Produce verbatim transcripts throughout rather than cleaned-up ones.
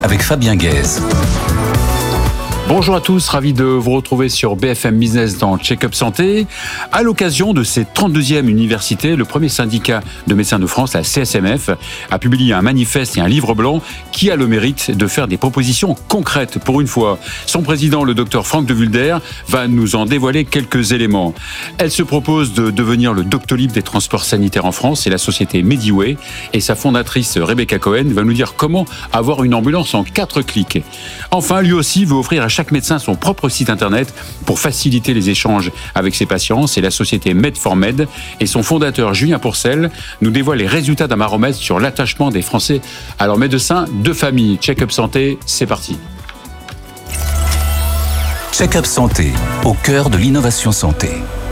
avec Fabien Guèze. Bonjour à tous, ravi de vous retrouver sur B F M Business dans Check-up Santé. À l'occasion de cette trente-deuxième université, le premier syndicat de médecins de France, la C S M F, a publié un manifeste et un livre blanc qui a le mérite de faire des propositions concrètes pour une fois. Son président, le docteur Franck de Vulder, va nous en dévoiler quelques éléments. Elle se propose de devenir le Doctolib des transports sanitaires en France et la société Mediway. Et sa fondatrice, Rebecca Cohen, va nous dire comment avoir une ambulance en quatre clics. Enfin, lui aussi veut offrir à chaque médecin son propre site internet pour faciliter les échanges avec ses patients. C'est la société Med4Med et son fondateur Julien Pourcel nous dévoile les résultats d'un baromètre sur l'attachement des Français à leurs médecins de famille. Check-up Santé, c'est parti. Check-up Santé, au cœur de l'innovation santé.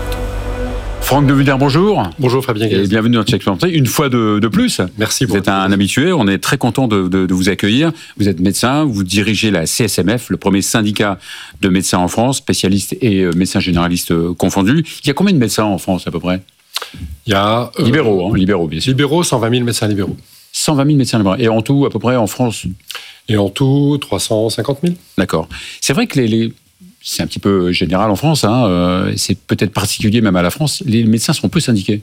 Franck de Vulder, bonjour. Bonjour Fabien Guèze. Et bienvenue dans Check-up Santé, une fois de, de plus. Merci beaucoup. Vous êtes un habitué, on est très content de, de, de vous accueillir. Vous êtes médecin, vous dirigez la C S M F, le premier syndicat de médecins en France, spécialistes et euh, médecins généralistes euh, confondus. Il y a combien de médecins en France à peu près ? Il y a... Euh, libéraux, hein, libéraux bien sûr. Libéraux, cent vingt mille médecins libéraux. cent vingt mille médecins libéraux. Et en tout, à peu près en France ? Et en tout, trois cent cinquante mille. D'accord. C'est vrai que les... les... C'est un petit peu général en France, hein, euh, c'est peut-être particulier même à la France, les médecins sont peu syndiqués.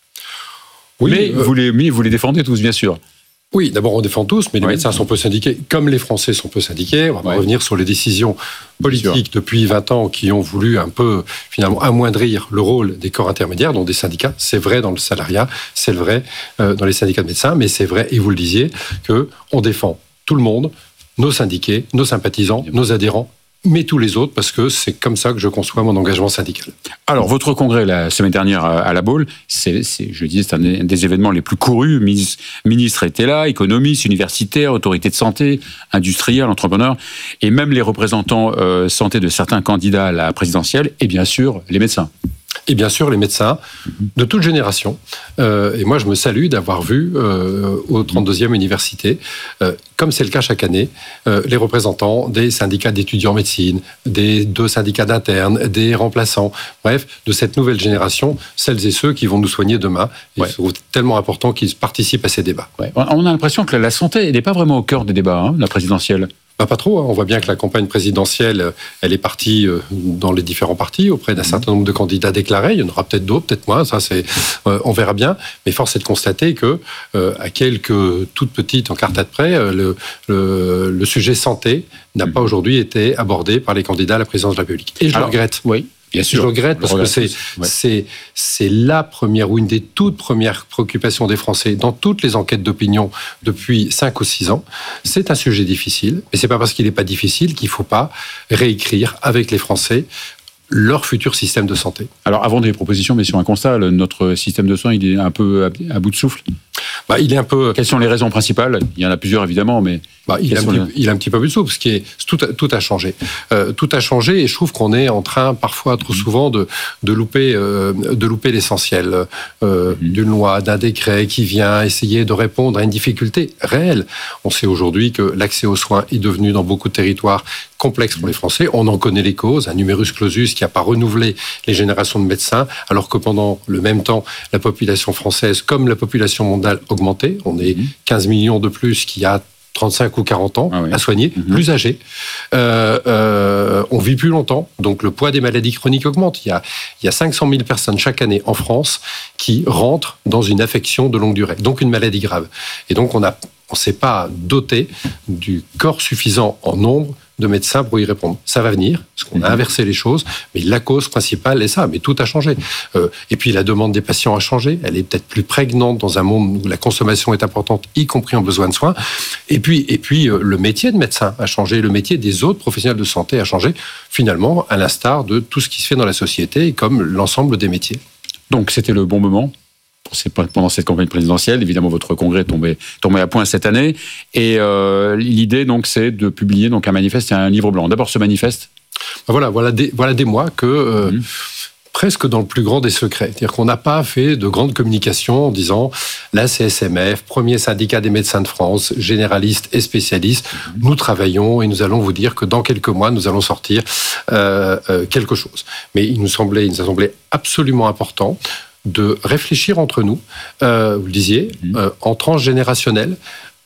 Oui, mais, euh, vous les, mais vous les défendez tous, bien sûr. Oui, d'abord on défend tous, mais les oui. médecins sont peu syndiqués, comme les Français sont peu syndiqués. On va pas oui. revenir sur les décisions politiques depuis vingt ans qui ont voulu un peu, finalement, amoindrir le rôle des corps intermédiaires, dont des syndicats. C'est vrai dans le salariat, c'est vrai euh, dans les syndicats de médecins, mais c'est vrai, et vous le disiez, qu'on défend tout le monde, nos syndiqués, nos sympathisants, nos adhérents, mais tous les autres, parce que c'est comme ça que je conçois mon engagement syndical. Alors, votre congrès, la semaine dernière à la Baule, c'est, c'est, je disais, c'est un des événements les plus courus. Ministre, ministre était là, économistes, universitaires, autorités de santé, industriels, entrepreneurs, et même les représentants euh, santé de certains candidats à la présidentielle, et bien sûr, les médecins. Et bien sûr, les médecins de toute génération. Euh, et moi, je me salue d'avoir vu euh, au trente-deuxième université, euh, comme c'est le cas chaque année, euh, les représentants des syndicats d'étudiants en médecine, des deux syndicats d'internes, des remplaçants, bref, de cette nouvelle génération, celles et ceux qui vont nous soigner demain. Et ouais. C'est tellement important qu'ils participent à ces débats. Ouais. On a l'impression que la santé n'est pas vraiment au cœur des débats, hein, la présidentielle. Bah, pas trop, hein. On voit bien que la campagne présidentielle, elle est partie dans les différents partis auprès d'un certain nombre de candidats déclarés. Il y en aura peut-être d'autres, peut-être moins, ça c'est, euh, on verra bien. Mais force est de constater que, euh, à quelques toutes petites encartades près, le, le, le sujet santé n'a pas aujourd'hui été abordé par les candidats à la présidence de la République. Et je Alors, le regrette. Oui. Bien sûr. Je regrette parce que c'est, ouais. c'est, c'est la première ou une des toutes premières préoccupations des Français dans toutes les enquêtes d'opinion depuis cinq ou six ans. C'est un sujet difficile, mais c'est pas parce qu'il n'est pas difficile qu'il ne faut pas réécrire avec les Français leur futur système de santé. Alors, avant des propositions, mais sur un constat, le, notre système de soins, il est un peu à, à bout de souffle. Bah, il est un peu... Quelles sont les raisons principales ? Il y en a plusieurs, évidemment, mais... Bah, il, a un petit, les... il a un petit peu à bout de souffle, parce que tout, tout a changé. Euh, tout a changé, et je trouve qu'on est en train, parfois, trop souvent, de, de, louper, euh, de louper l'essentiel euh, mmh. d'une loi, d'un décret qui vient essayer de répondre à une difficulté réelle. On sait aujourd'hui que l'accès aux soins est devenu, dans beaucoup de territoires, complexe pour les Français. On en connaît les causes, un numerus clausus qui n'a pas renouvelé les générations de médecins, alors que pendant le même temps, la population française, comme la population mondiale, augmentait. On est quinze millions de plus qu'il y a trente-cinq ou quarante ans ah oui. à soigner, mmh. plus âgés. Euh, euh, on vit plus longtemps, donc le poids des maladies chroniques augmente. Il y a, il y a cinq cent mille personnes chaque année en France qui rentrent dans une affection de longue durée, donc une maladie grave. Et donc on a, on s'est pas doté du corps suffisant en nombre de médecins pour y répondre. Ça va venir, parce qu'on a inversé les choses, mais la cause principale est ça, mais tout a changé. Euh, et puis la demande des patients a changé, elle est peut-être plus prégnante dans un monde où la consommation est importante, y compris en besoin de soins. Et puis, et puis euh, le métier de médecin a changé, le métier des autres professionnels de santé a changé, finalement, à l'instar de tout ce qui se fait dans la société, comme l'ensemble des métiers. Donc c'était le bon moment c'est pendant cette campagne présidentielle. Évidemment, votre congrès est tombé, tombé à point cette année. Et euh, l'idée, donc, c'est de publier donc, un manifeste et un livre blanc. D'abord, ce manifeste. Voilà, voilà, des, voilà des mois que... Euh, mmh. presque dans le plus grand des secrets. C'est-à-dire qu'on n'a pas fait de grande communication en disant la C S M F, premier syndicat des médecins de France, généralistes et spécialistes, nous travaillons et nous allons vous dire que dans quelques mois, nous allons sortir euh, euh, quelque chose. Mais il nous semblait, il nous a semblé absolument important de réfléchir entre nous, euh, vous le disiez, euh, en tranche générationnelle,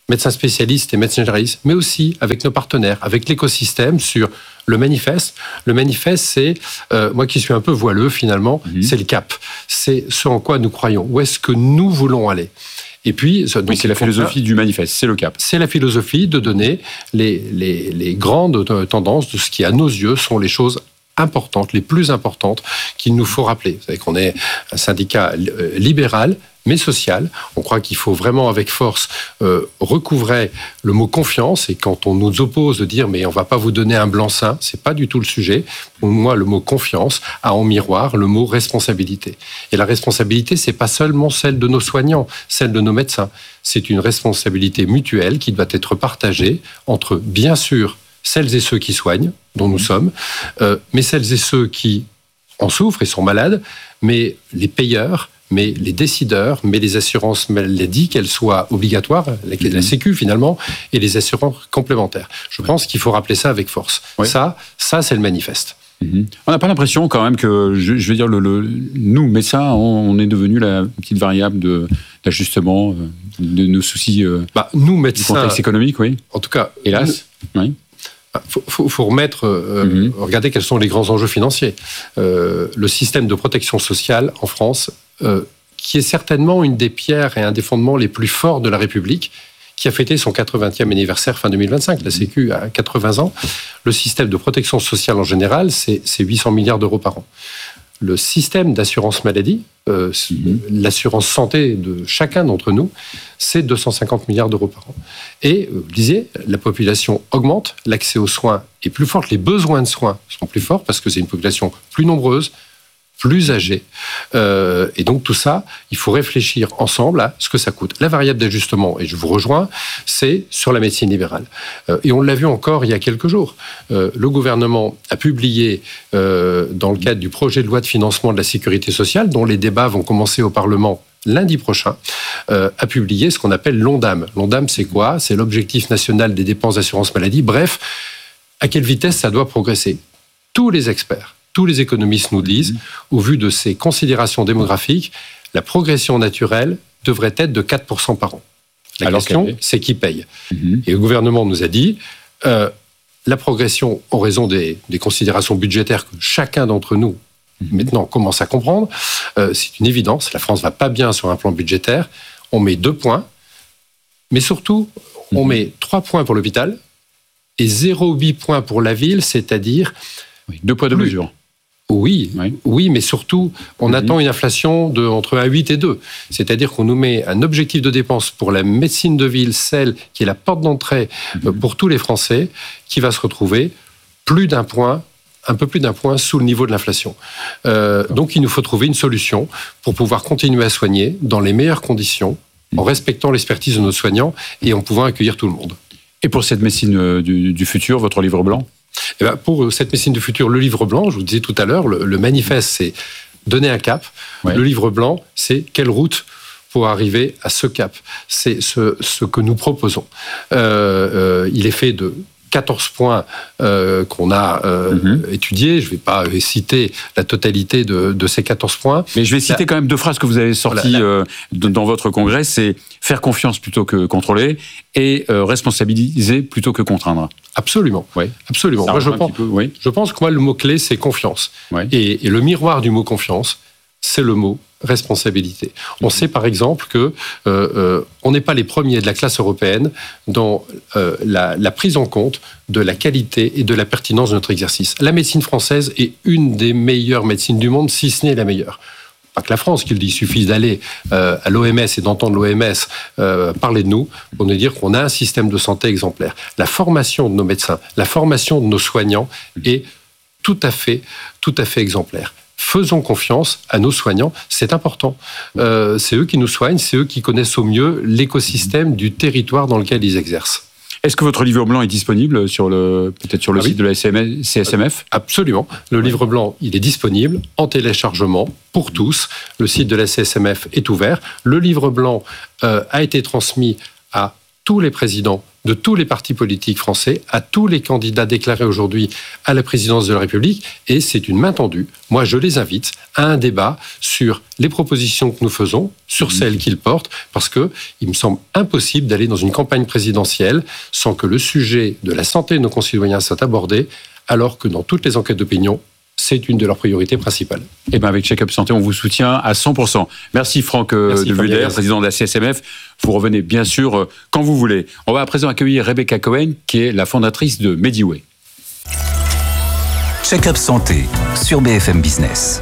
médecins spécialistes et médecins généralistes, mais aussi avec nos partenaires, avec l'écosystème sur le manifeste. Le manifeste, c'est, euh, moi qui suis un peu voileux finalement, mmh. c'est le cap. C'est ce en quoi nous croyons. Où est-ce que nous voulons aller ? Et puis, donc, oui, c'est la philosophie du manifeste, c'est le cap. C'est la philosophie de donner les, les, les grandes tendances de ce qui, à nos yeux, sont les choses importantes, les plus importantes qu'il nous faut rappeler. Vous savez qu'on est un syndicat libéral, mais social. On croit qu'il faut vraiment, avec force, euh, recouvrer le mot confiance. Et quand on nous oppose de dire « mais on ne va pas vous donner un blanc-seing », ce n'est pas du tout le sujet. Pour moi, le mot confiance a en miroir le mot responsabilité. Et la responsabilité, ce n'est pas seulement celle de nos soignants, celle de nos médecins. C'est une responsabilité mutuelle qui doit être partagée entre, bien sûr, celles et ceux qui soignent, dont nous sommes, euh, mais celles et ceux qui en souffrent et sont malades, mais les payeurs, mais les décideurs, mais les assurances maladie, qu'elles soient obligatoires, la, la Sécu finalement, et les assurances complémentaires. Je ouais. pense qu'il faut rappeler ça avec force. Ouais. Ça, ça c'est le manifeste. Mmh. On n'a pas l'impression quand même que, je, je veux dire, le, le, nous, médecins, on, on est devenu la petite variable de, d'ajustement euh, de nos soucis euh, bah, nous, médecins, du contexte économique, oui. En tout cas, hélas, nous, oui. Il faut, faut, faut remettre, euh, mmh. regarder quels sont les grands enjeux financiers. Euh, le système de protection sociale en France, euh, qui est certainement une des pierres et un des fondements les plus forts de la République, qui a fêté son quatre-vingtième anniversaire fin deux mille vingt-cinq. La Sécu a quatre-vingts ans. Le système de protection sociale en général, c'est, c'est huit cents milliards d'euros par an. Le système d'assurance maladie, euh, mmh. l'assurance santé de chacun d'entre nous, c'est deux cent cinquante milliards d'euros par an. Et, vous le disiez, la population augmente, l'accès aux soins est plus fort, les besoins de soins sont plus forts parce que c'est une population plus nombreuse, plus âgée. Euh, et donc tout ça, il faut réfléchir ensemble à ce que ça coûte. La variable d'ajustement, et je vous rejoins, c'est sur la médecine libérale. Euh, et on l'a vu encore il y a quelques jours. Euh, le gouvernement a publié, euh, dans le cadre du projet de loi de financement de la sécurité sociale, dont les débats vont commencer au Parlement lundi prochain, euh, a publié ce qu'on appelle l'ONDAM. L'ONDAM, c'est quoi ? C'est l'objectif national des dépenses d'assurance maladie. Bref, à quelle vitesse ça doit progresser ? Tous les experts, tous les économistes nous disent, mmh. au vu de ces considérations démographiques, la progression naturelle devrait être de quatre pour cent par an. La Alors question, qu'elle... c'est qui paye. Mmh. Et le gouvernement nous a dit, euh, la progression, en raison des, des considérations budgétaires que chacun d'entre nous, mmh. maintenant, commence à comprendre, euh, c'est une évidence, la France ne va pas bien sur un plan budgétaire, on met deux points, mais surtout, mmh. on met trois points pour l'hôpital et zéro virgule huit points pour la ville, c'est-à-dire... Oui, deux poids, deux mesures. Oui, oui, oui, mais surtout, on mmh. attend une inflation de entre un virgule huit et deux. C'est-à-dire qu'on nous met un objectif de dépense pour la médecine de ville, celle qui est la porte d'entrée mmh. pour tous les Français, qui va se retrouver plus d'un point, un peu plus d'un point sous le niveau de l'inflation. Euh, donc, il nous faut trouver une solution pour pouvoir continuer à soigner dans les meilleures conditions, mmh. en respectant l'expertise de nos soignants et en pouvant accueillir tout le monde. Et pour cette médecine du, du futur, votre livre blanc ? Eh bien, pour cette médecine du futur, le livre blanc, je vous disais tout à l'heure, le, le manifeste, c'est donner un cap. Ouais. Le livre blanc, c'est quelle route pour arriver à ce cap. C'est ce, ce que nous proposons. Euh, euh, il est fait de quatorze points euh, qu'on a euh, mm-hmm. étudiés. Je ne vais pas citer la totalité de, de ces quatorze points. Mais je vais citer la... quand même deux phrases que vous avez sorties la... euh, dans votre congrès. C'est faire confiance plutôt que contrôler et euh, responsabiliser plutôt que contraindre. Absolument. Oui. Absolument. Moi, je, pense, peu, oui. je pense que moi, le mot-clé, c'est confiance. Oui. Et, et le miroir du mot confiance, c'est le mot responsabilité. On sait par exemple que euh, euh, on n'est pas les premiers de la classe européenne dans euh, la, la prise en compte de la qualité et de la pertinence de notre exercice. La médecine française est une des meilleures médecines du monde, si ce n'est la meilleure. Pas que la France qui le dit, il suffit d'aller euh, à l'O M S et d'entendre l'O M S euh, parler de nous pour nous dire qu'on a un système de santé exemplaire. La formation de nos médecins, la formation de nos soignants est tout à fait, tout à fait exemplaire. Faisons confiance à nos soignants, c'est important. Euh, c'est eux qui nous soignent, c'est eux qui connaissent au mieux l'écosystème du territoire dans lequel ils exercent. Est-ce que votre livre blanc est disponible sur le, peut-être sur le ah site oui. de la C S M F ? Absolument. Le oui. livre blanc, il est disponible en téléchargement pour tous. Le site de la C S M F est ouvert. Le livre blanc euh, a été transmis à tous les présidents de tous les partis politiques français, à tous les candidats déclarés aujourd'hui à la présidence de la République, et c'est une main tendue. Moi, je les invite à un débat sur les propositions que nous faisons, sur celles qu'ils portent, parce que il me semble impossible d'aller dans une campagne présidentielle sans que le sujet de la santé de nos concitoyens soit abordé, alors que dans toutes les enquêtes d'opinion, c'est une de leurs priorités principales. Et bien avec Check-up Santé, on vous soutient à cent pour cent. Merci Franck Merci, de Vulder, président de la C S M F. Vous revenez bien sûr quand vous voulez. On va à présent accueillir Rebecca Cohen, qui est la fondatrice de Mediway. Check-up Santé sur B F M Business.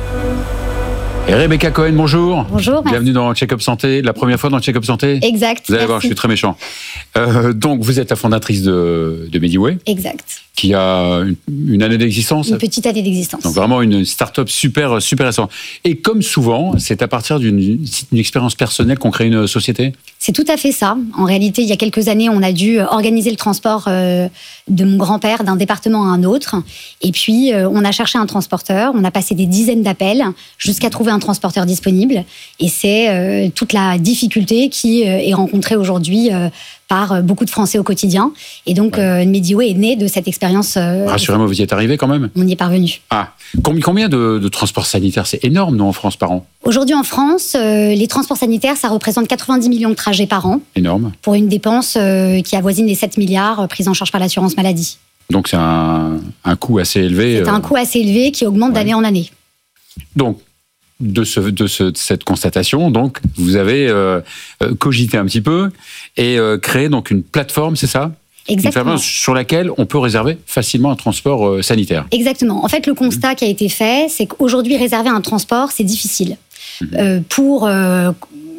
Et Rebecca Cohen, bonjour. Bonjour. Bienvenue dans Check-up Santé, la première fois dans Check-up Santé. Exact. Vous allez voir, je suis très méchant. Euh, donc, vous êtes la fondatrice de, de Mediway. Exact. Qui a une, une année d'existence. Une petite année d'existence. Donc vraiment une start-up super, super récente. Et comme souvent, c'est à partir d'une une expérience personnelle qu'on crée une société ? C'est tout à fait ça. En réalité, il y a quelques années, on a dû organiser le transport euh, de mon grand-père d'un département à un autre. Et puis, euh, on a cherché un transporteur. On a passé des dizaines d'appels jusqu'à trouver un transporteur disponible. Et c'est euh, toute la difficulté qui euh, est rencontrée aujourd'hui euh, par beaucoup de Français au quotidien. Et donc, ouais. euh, Mediway est né de cette expérience. Euh, Rassurez-moi, vous y êtes arrivé quand même ? On y est parvenu. Ah, combien de, de transports sanitaires ? C'est énorme, nous, en France, par an ? Aujourd'hui, en France, euh, les transports sanitaires, ça représente quatre-vingt-dix millions de trajets par an. Énorme. Pour une dépense euh, qui avoisine les sept milliards euh, prise en charge par l'assurance maladie. Donc, c'est un, un coût assez élevé. C'est euh... un coût assez élevé qui augmente ouais. d'année en année. Donc, De, ce, de, ce, de cette constatation, donc, vous avez euh, cogité un petit peu et euh, créé donc une plateforme, c'est ça ? Exactement. Une plateforme sur laquelle on peut réserver facilement un transport euh, sanitaire. Exactement. En fait, le constat mmh. qui a été fait, c'est qu'aujourd'hui, réserver un transport, c'est difficile. Mmh. Euh, pour... Euh,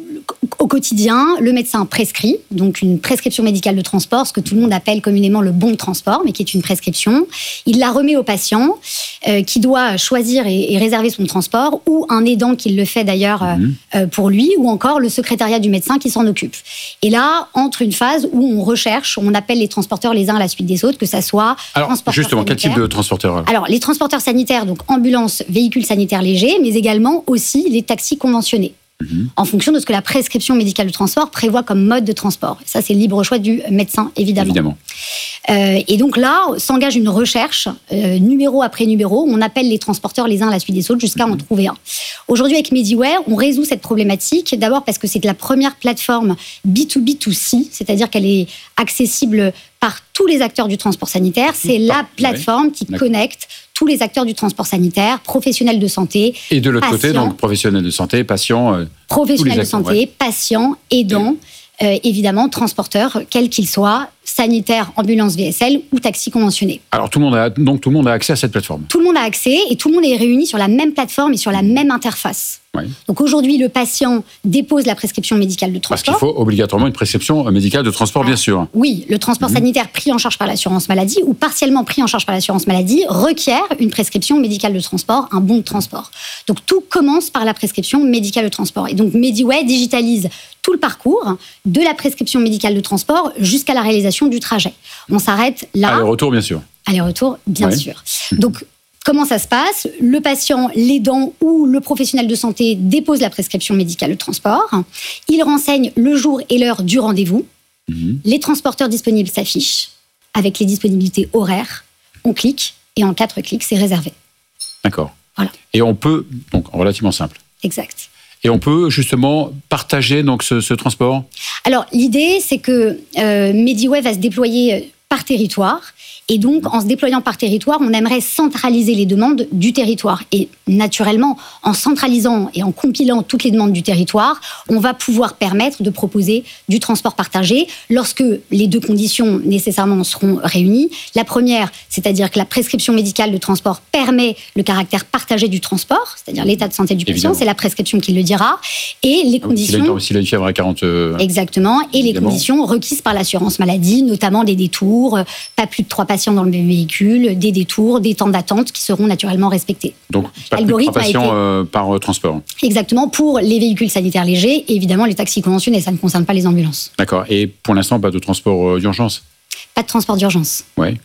Au quotidien, le médecin prescrit, donc une prescription médicale de transport, ce que tout le monde appelle communément le bon de transport, mais qui est une prescription. Il la remet au patient, euh, qui doit choisir et, et réserver son transport, ou un aidant qui le fait d'ailleurs mmh. euh, pour lui, ou encore le secrétariat du médecin qui s'en occupe. Et là, entre une phase où on recherche, on appelle les transporteurs les uns à la suite des autres, que ça soit alors, transporteurs justement, sanitaires. Quel type de transporteurs alors, alors, les transporteurs sanitaires, donc ambulances, véhicules sanitaires légers, mais également aussi les taxis conventionnés. Mmh. En fonction de ce que la prescription médicale de transport prévoit comme mode de transport. Ça, c'est le libre choix du médecin, évidemment. évidemment. Euh, et donc là, s'engage une recherche, euh, numéro après numéro. On appelle les transporteurs les uns à la suite des autres jusqu'à mmh. en trouver un. Aujourd'hui, avec Mediway, on résout cette problématique. D'abord parce que c'est la première plateforme B deux B deux C, c'est-à-dire qu'elle est accessible par tous les acteurs du transport sanitaire. C'est ah, la plateforme ouais. qui D'accord. connecte tous les acteurs du transport sanitaire, professionnels de santé, et de l'autre patients, côté, donc professionnels de santé, patients, euh, professionnels de acteurs, santé, ouais. patients, aidants, euh, évidemment transporteurs, quels qu'ils soient, sanitaires, ambulances V S L ou taxis conventionnés. Alors tout le monde a donc tout le monde a accès à cette plateforme. Tout le monde a accès et tout le monde est réuni sur la même plateforme et sur la même interface. Ouais. Donc aujourd'hui, le patient dépose la prescription médicale de transport. Parce qu'il faut obligatoirement une prescription médicale de transport, ah, bien sûr. Oui, le transport mmh. sanitaire pris en charge par l'assurance maladie ou partiellement pris en charge par l'assurance maladie requiert une prescription médicale de transport, un bon de transport. Donc tout commence par la prescription médicale de transport. Et donc Mediway digitalise tout le parcours de la prescription médicale de transport jusqu'à la réalisation du trajet. On s'arrête là. Aller-retour, bien sûr. Aller-retour, bien ouais. sûr. Donc comment ça se passe ? Le patient, l'aidant ou le professionnel de santé dépose la prescription médicale de transport. Il renseigne le jour et l'heure du rendez-vous. Mmh. Les transporteurs disponibles s'affichent avec les disponibilités horaires. On clique et en quatre clics, c'est réservé. D'accord. Voilà. Et on peut, donc relativement simple. Exact. Et on peut justement partager donc ce, ce transport ? Alors l'idée, c'est que euh, Mediway va se déployer par territoire. Et donc, en se déployant par territoire, on aimerait centraliser les demandes du territoire. Et naturellement, en centralisant et en compilant toutes les demandes du territoire, on va pouvoir permettre de proposer du transport partagé lorsque les deux conditions nécessairement seront réunies. La première, c'est-à-dire que la prescription médicale de transport permet le caractère partagé du transport, c'est-à-dire l'état de santé du patient, évidemment. C'est la prescription qui le dira. Et les donc, conditions... S'il a une fièvre à quarante... Euh, exactement. Et évidemment. Les conditions requises par l'assurance maladie, notamment des détours, pas plus de trois patients dans le même véhicule, des détours, des temps d'attente qui seront naturellement respectés. Donc, pas plus de trois patients été... euh, par euh, transport. Exactement, pour les véhicules sanitaires légers et évidemment les taxis conventionnés, ça ne concerne pas les ambulances. D'accord, et pour l'instant, pas de transport euh, d'urgence ? Pas de transport d'urgence. Oui.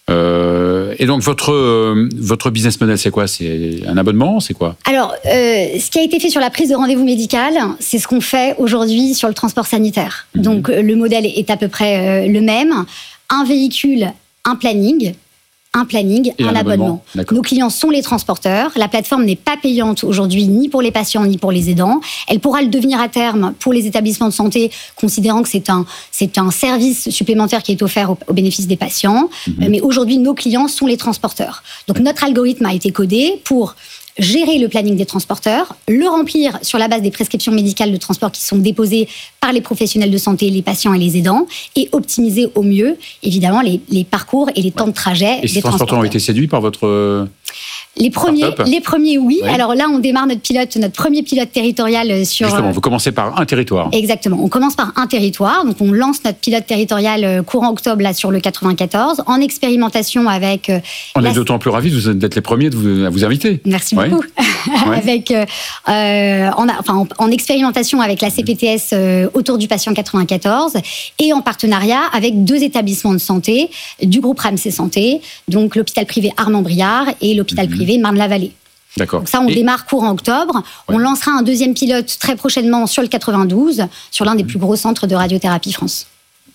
Euh, et donc votre euh, votre business model, c'est quoi? C'est un abonnement? C'est quoi? Alors, euh, ce qui a été fait sur la prise de rendez-vous médical, c'est ce qu'on fait aujourd'hui sur le transport sanitaire. Mmh. Donc, le modèle est à peu près euh, le même. Un véhicule, un planning. Un planning, et un, un abonnement. abonnement. Nos clients sont les transporteurs. La plateforme n'est pas payante aujourd'hui, ni pour les patients, ni pour les aidants. Elle pourra le devenir à terme pour les établissements de santé, considérant que c'est un, c'est un service supplémentaire qui est offert au, au bénéfice des patients. Mm-hmm. Mais aujourd'hui, nos clients sont les transporteurs. Donc, notre algorithme a été codé pour gérer le planning des transporteurs, le remplir sur la base des prescriptions médicales de transport qui sont déposées par les professionnels de santé, les patients et les aidants, et optimiser au mieux, évidemment, les, les parcours et les temps de trajet et des transporteurs. Et ces transporteurs ont été séduits par votre... Les premiers, les premiers, oui. oui. Alors là, on démarre notre pilote, notre premier pilote territorial sur... Justement, vous commencez par un territoire. Exactement. On commence par un territoire. Donc, on lance notre pilote territorial courant octobre, là, sur le quatre-vingt-quatorze, en expérimentation avec... On la... est d'autant plus ravis d'être les premiers de vous, à vous inviter. Merci ouais. beaucoup. Ouais. avec, euh, en, enfin, en, en expérimentation avec la C P T S euh, autour du patient quatre-vingt-quatorze et en partenariat avec deux établissements de santé du groupe Ramsay Santé, donc l'hôpital privé Armand-Briard et l'hôpital mmh. privé Marne-la-Vallée. D'accord. Donc ça, on et... démarre courant octobre. Ouais. On lancera un deuxième pilote très prochainement sur le quatre-vingt-douze, sur l'un des plus gros centres de radiothérapie France.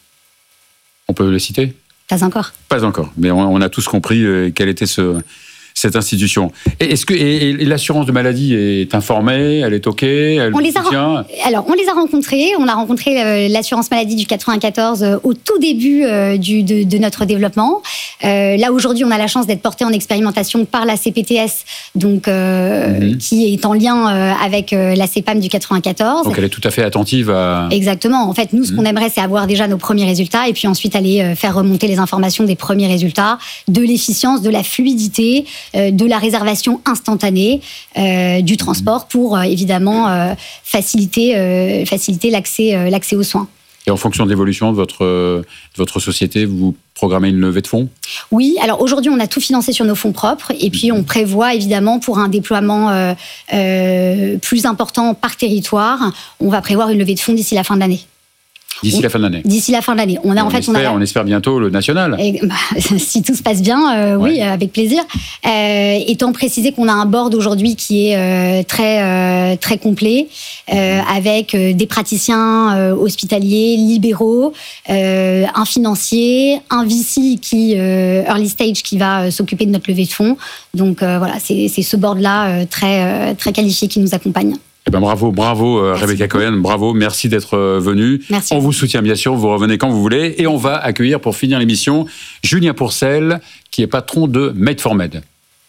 On peut le citer ? Pas encore. Pas encore, mais on, on a tous compris euh, quel était ce... cette institution. Et est-ce que et, et l'assurance de maladie est informée, elle est OK, elle on les a re- Alors, on les a rencontrés. On a rencontré euh, l'assurance maladie du quatre-vingt-quatorze euh, au tout début euh, du, de, de notre développement. Euh, là, aujourd'hui, on a la chance d'être porté en expérimentation par la C P T S, donc, euh, mm-hmm. qui est en lien euh, avec euh, la C P A M du quatre-vingt-quatorze. Donc, elle est tout à fait attentive à... Exactement. En fait, nous, ce mm-hmm. qu'on aimerait, c'est avoir déjà nos premiers résultats et puis ensuite aller euh, faire remonter les informations des premiers résultats, de l'efficience, de la fluidité, de la réservation instantanée euh, du transport pour euh, évidemment euh, faciliter, euh, faciliter l'accès, euh, l'accès aux soins. Et en fonction de l'évolution de votre, de votre société, vous programmez une levée de fonds ? Oui, alors aujourd'hui on a tout financé sur nos fonds propres et puis on prévoit évidemment pour un déploiement euh, euh, plus important par territoire, on va prévoir une levée de fonds d'ici la fin de l'année. D'ici la fin de l'année. D'ici la fin de l'année. On a on en fait, espère, on, a... on espère bientôt le national. Et, bah, si tout se passe bien, euh, ouais. oui, avec plaisir. Euh, étant précisé qu'on a un board aujourd'hui qui est euh, très euh, très complet, euh, avec euh, des praticiens euh, hospitaliers, libéraux, euh, un financier, un V C qui euh, early stage qui va euh, s'occuper de notre levée de fonds. Donc euh, voilà, c'est, c'est ce board-là euh, très euh, très qualifié qui nous accompagne. Eh ben bravo, bravo euh, Rebecca Cohen, bravo, merci d'être euh, venue. Merci. On vous soutient bien sûr, vous revenez quand vous voulez. Et on va accueillir pour finir l'émission Julien Pourcel, qui est patron de Made for Med.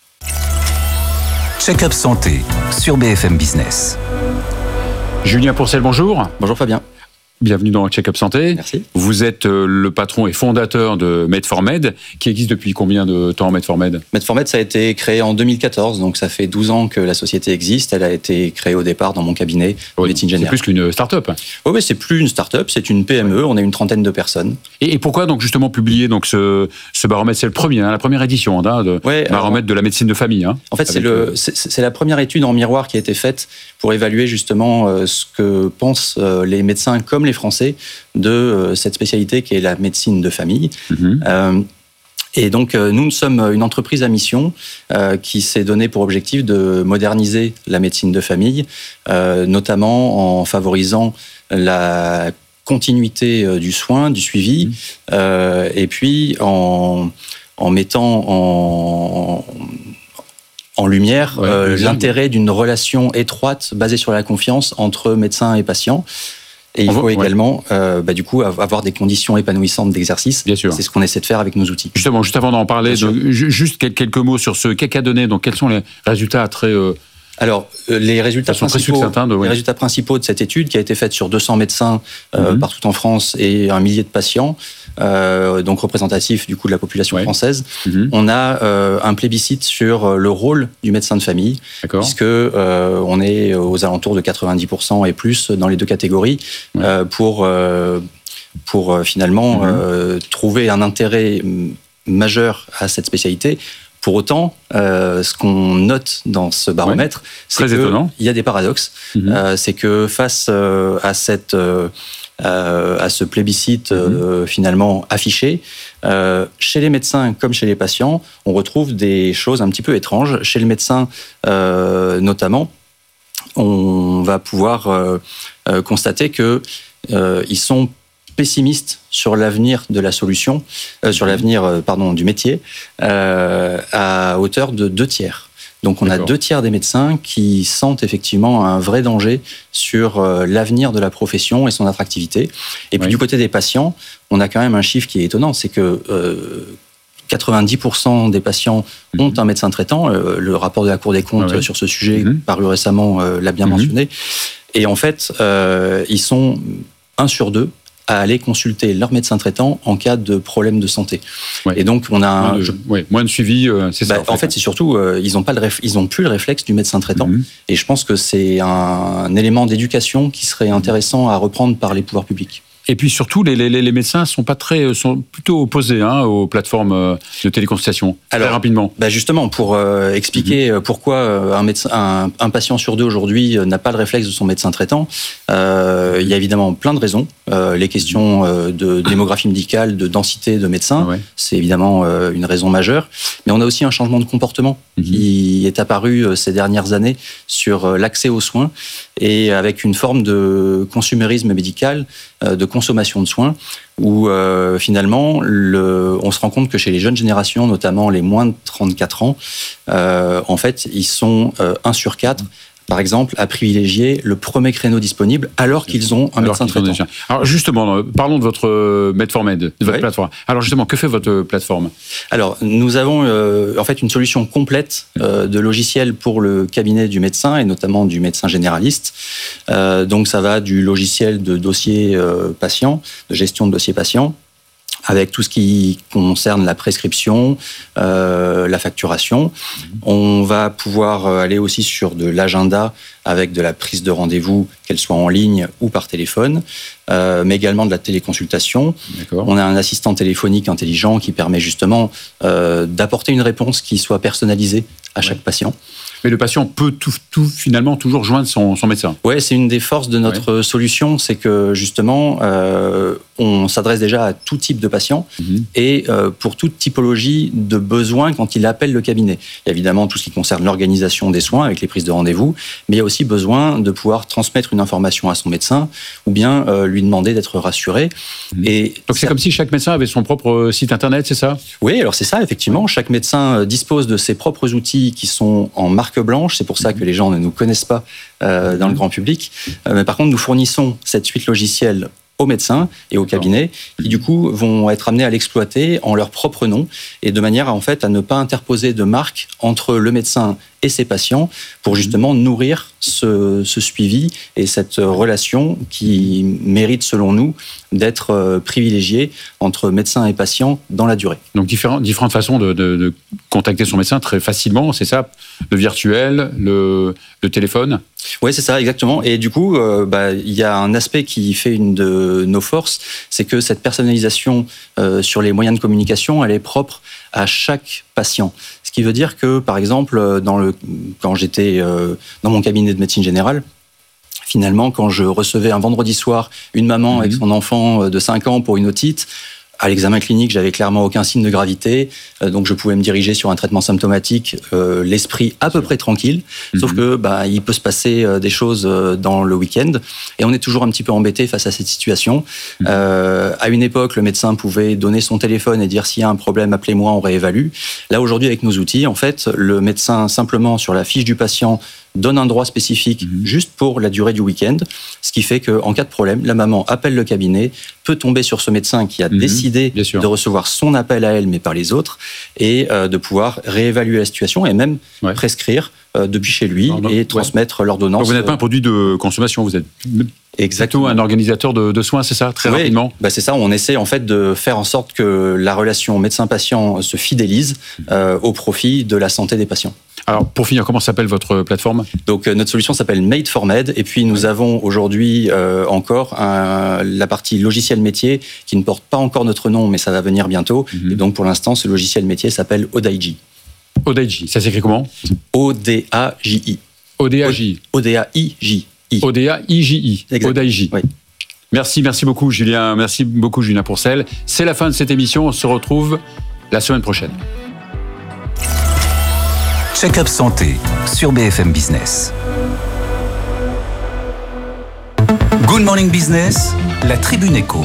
Check-up santé sur B F M Business. Julien Pourcel, bonjour. Bonjour Fabien. Bienvenue dans Check-up Santé. Merci. Vous êtes le patron et fondateur de Made for Med, qui existe depuis combien de temps, Made for Med ? Made for Med, ça a été créé en deux mille quatorze, donc ça fait douze ans que la société existe. Elle a été créée au départ dans mon cabinet de oui, médecine générale. C'est plus qu'une start-up. Oui, mais c'est plus une start-up, c'est une P M E. On est une trentaine de personnes. Et, et pourquoi donc justement publier donc ce, ce baromètre ? C'est le premier, hein, la première édition hein, de ouais, baromètre alors, de la médecine de famille. Hein, en fait, c'est, le, c'est, c'est la première étude en miroir qui a été faite pour évaluer justement euh, ce que pensent euh, les médecins comme les Français de euh, cette spécialité qui est la médecine de famille. Mmh. Euh, et donc, euh, nous, nous sommes une entreprise à mission euh, qui s'est donné pour objectif de moderniser la médecine de famille, euh, notamment en favorisant la continuité euh, du soin, du suivi, mmh. euh, et puis en, en mettant en... en lumière ouais, euh, l'intérêt d'une relation étroite basée sur la confiance entre médecins et patients. Et il faut ouais. également, euh, bah, du coup, avoir des conditions épanouissantes d'exercice. Bien sûr. C'est ce qu'on essaie de faire avec nos outils. Justement, juste avant d'en parler, donc, juste quelques mots sur ce qu'a donné. Donc, quels sont les résultats très... Euh... Alors, les résultats, principaux, de, oui. les résultats principaux de cette étude, qui a été faite sur deux cents médecins euh, mm-hmm. partout en France et un millier de patients, euh, donc représentatifs du coup de la population ouais. française, mm-hmm. on a euh, un plébiscite sur le rôle du médecin de famille, D'accord. puisque euh, on est aux alentours de quatre-vingt-dix pour cent et plus dans les deux catégories, ouais. euh, pour, euh, pour euh, finalement mm-hmm. euh, trouver un intérêt majeur à cette spécialité. Pour autant, euh, ce qu'on note dans ce baromètre, ouais, c'est qu'il y a des paradoxes. Mmh. Euh, c'est que face euh, à cette, euh, euh, à ce plébiscite euh, finalement affiché. Euh, chez les médecins comme chez les patients, on retrouve des choses un petit peu étranges. Chez le médecin euh, notamment, on va pouvoir euh, euh, constater que euh, ils sont pessimistes sur l'avenir de la solution, euh, sur l'avenir euh, pardon du métier, euh, à hauteur de deux tiers. Donc on D'accord. a deux tiers des médecins qui sentent effectivement un vrai danger sur euh, l'avenir de la profession et son attractivité. Et puis oui. du côté des patients, on a quand même un chiffre qui est étonnant, c'est que euh, quatre-vingt-dix pour cent des patients mmh. ont un médecin traitant. Euh, le rapport de la Cour des comptes ah ouais. sur ce sujet, mmh. paru récemment, euh, l'a bien mmh. mentionné. Et en fait, euh, ils sont un sur deux à aller consulter leur médecin traitant en cas de problème de santé. Ouais. Et donc, on a un, moins, de, je, ouais, moins de suivi, euh, c'est bah, ça. En fait, en fait c'est surtout, euh, ils n'ont pas le réf, ils ont plus le réflexe du médecin traitant. Mm-hmm. Et je pense que c'est un, un élément d'éducation qui serait intéressant à reprendre par les pouvoirs publics. Et puis surtout, les, les, les médecins sont pas très, sont plutôt opposés hein, aux plateformes de téléconsultation. Alors, très rapidement. Bah justement, pour euh, expliquer mmh. pourquoi un, médecin, un, un patient sur deux aujourd'hui n'a pas le réflexe de son médecin traitant, euh, il y a évidemment plein de raisons. Euh, les questions euh, de démographie médicale, de densité de médecins, ouais. c'est évidemment euh, une raison majeure. Mais on a aussi un changement de comportement mmh. qui est apparu euh, ces dernières années sur euh, l'accès aux soins et avec une forme de consumérisme médical, euh, de consommation de soins, où euh, finalement, le, on se rend compte que chez les jeunes générations, notamment les moins de trente-quatre ans, euh, en fait, ils sont euh, un sur quatre, par exemple, à privilégier le premier créneau disponible alors qu'ils ont un alors médecin traitant. Déjà... Alors justement, parlons de votre Medformed, de votre ouais. plateforme. Alors justement, que fait votre plateforme ? Alors, nous avons euh, en fait une solution complète euh, de logiciels pour le cabinet du médecin et notamment du médecin généraliste. Euh, donc ça va du logiciel de dossier euh, patient, de gestion de dossier patient, avec tout ce qui concerne la prescription, euh, la facturation. On va pouvoir aller aussi sur de l'agenda avec de la prise de rendez-vous, qu'elle soit en ligne ou par téléphone, euh, mais également de la téléconsultation. D'accord. On a un assistant téléphonique intelligent qui permet justement euh, d'apporter une réponse qui soit personnalisée à chaque ouais. patient. Mais le patient peut tout, tout finalement toujours joindre son, son médecin. Oui, c'est une des forces de notre ouais. solution, c'est que justement, euh, on s'adresse déjà à tout type de patient mmh. et euh, pour toute typologie de besoins quand il appelle le cabinet. Il y a évidemment tout ce qui concerne l'organisation des soins avec les prises de rendez-vous, mais il y a aussi besoin de pouvoir transmettre une information à son médecin ou bien euh, lui demander d'être rassuré. Mmh. Et donc c'est ça... comme si chaque médecin avait son propre site internet, c'est ça ? Oui, alors c'est ça, effectivement. Chaque médecin dispose de ses propres outils qui sont en marque blanche, c'est pour ça que les gens ne nous connaissent pas euh, dans le grand public. Euh, mais par contre, nous fournissons cette suite logicielle aux médecins et aux cabinets qui du coup vont être amenés à l'exploiter en leur propre nom et de manière à, en fait, à ne pas interposer de marque entre le médecin et ses patients pour justement nourrir ce, ce suivi et cette relation qui mérite selon nous d'être privilégiée entre médecin et patient dans la durée. Donc différentes, différentes façons de, de, de contacter son médecin très facilement, c'est ça ? Le virtuel, le, le téléphone ? Oui, c'est ça, exactement. Et du coup, euh, bah, y a un aspect qui fait une de nos forces, c'est que cette personnalisation euh, sur les moyens de communication, elle est propre à chaque patient. Ce qui veut dire que, par exemple, dans le, quand j'étais euh, dans mon cabinet de médecine générale, finalement, quand je recevais un vendredi soir une maman mmh. avec son enfant de cinq ans pour une otite, à l'examen clinique, j'avais clairement aucun signe de gravité, euh, donc je pouvais me diriger sur un traitement symptomatique, euh, l'esprit à peu près tranquille, mmh. sauf que bah, il peut se passer euh, des choses euh, dans le week-end, et on est toujours un petit peu embêté face à cette situation. Mmh. Euh, à une époque, le médecin pouvait donner son téléphone et dire s'il y a un problème, appelez-moi, on réévalue. Là, aujourd'hui, avec nos outils, en fait, le médecin, simplement sur la fiche du patient, donne un droit spécifique mmh. juste pour la durée du week-end, ce qui fait qu'en cas de problème, la maman appelle le cabinet, peut tomber sur ce médecin qui a mmh. décidé de recevoir son appel à elle, mais pas les autres, et euh, de pouvoir réévaluer la situation et même ouais. prescrire euh, depuis chez lui non, non, et transmettre ouais. l'ordonnance. Donc vous n'êtes pas un produit de consommation, vous êtes Exactement. plutôt un organisateur de, de soins, c'est ça, très oui, rapidement. Bah c'est ça, on essaie en fait de faire en sorte que la relation médecin-patient se fidélise euh, au profit de la santé des patients. Alors, pour finir, comment s'appelle votre plateforme ? Donc, euh, notre solution s'appelle Medformed. Et puis, nous avons aujourd'hui euh, encore un, la partie logiciel métier qui ne porte pas encore notre nom, mais ça va venir bientôt. Mm-hmm. Et donc, pour l'instant, ce logiciel métier s'appelle Odaiji. Odaiji, ça s'écrit comment ? O D A J I. O D A J I. O D A I J I. O D A I J I. Odaiji. Oui. Merci, merci beaucoup Julien, merci beaucoup Julien Pourcel. C'est la fin de cette émission, on se retrouve la semaine prochaine. Check-up santé sur B F M Business. Good Morning Business, la Tribune Éco.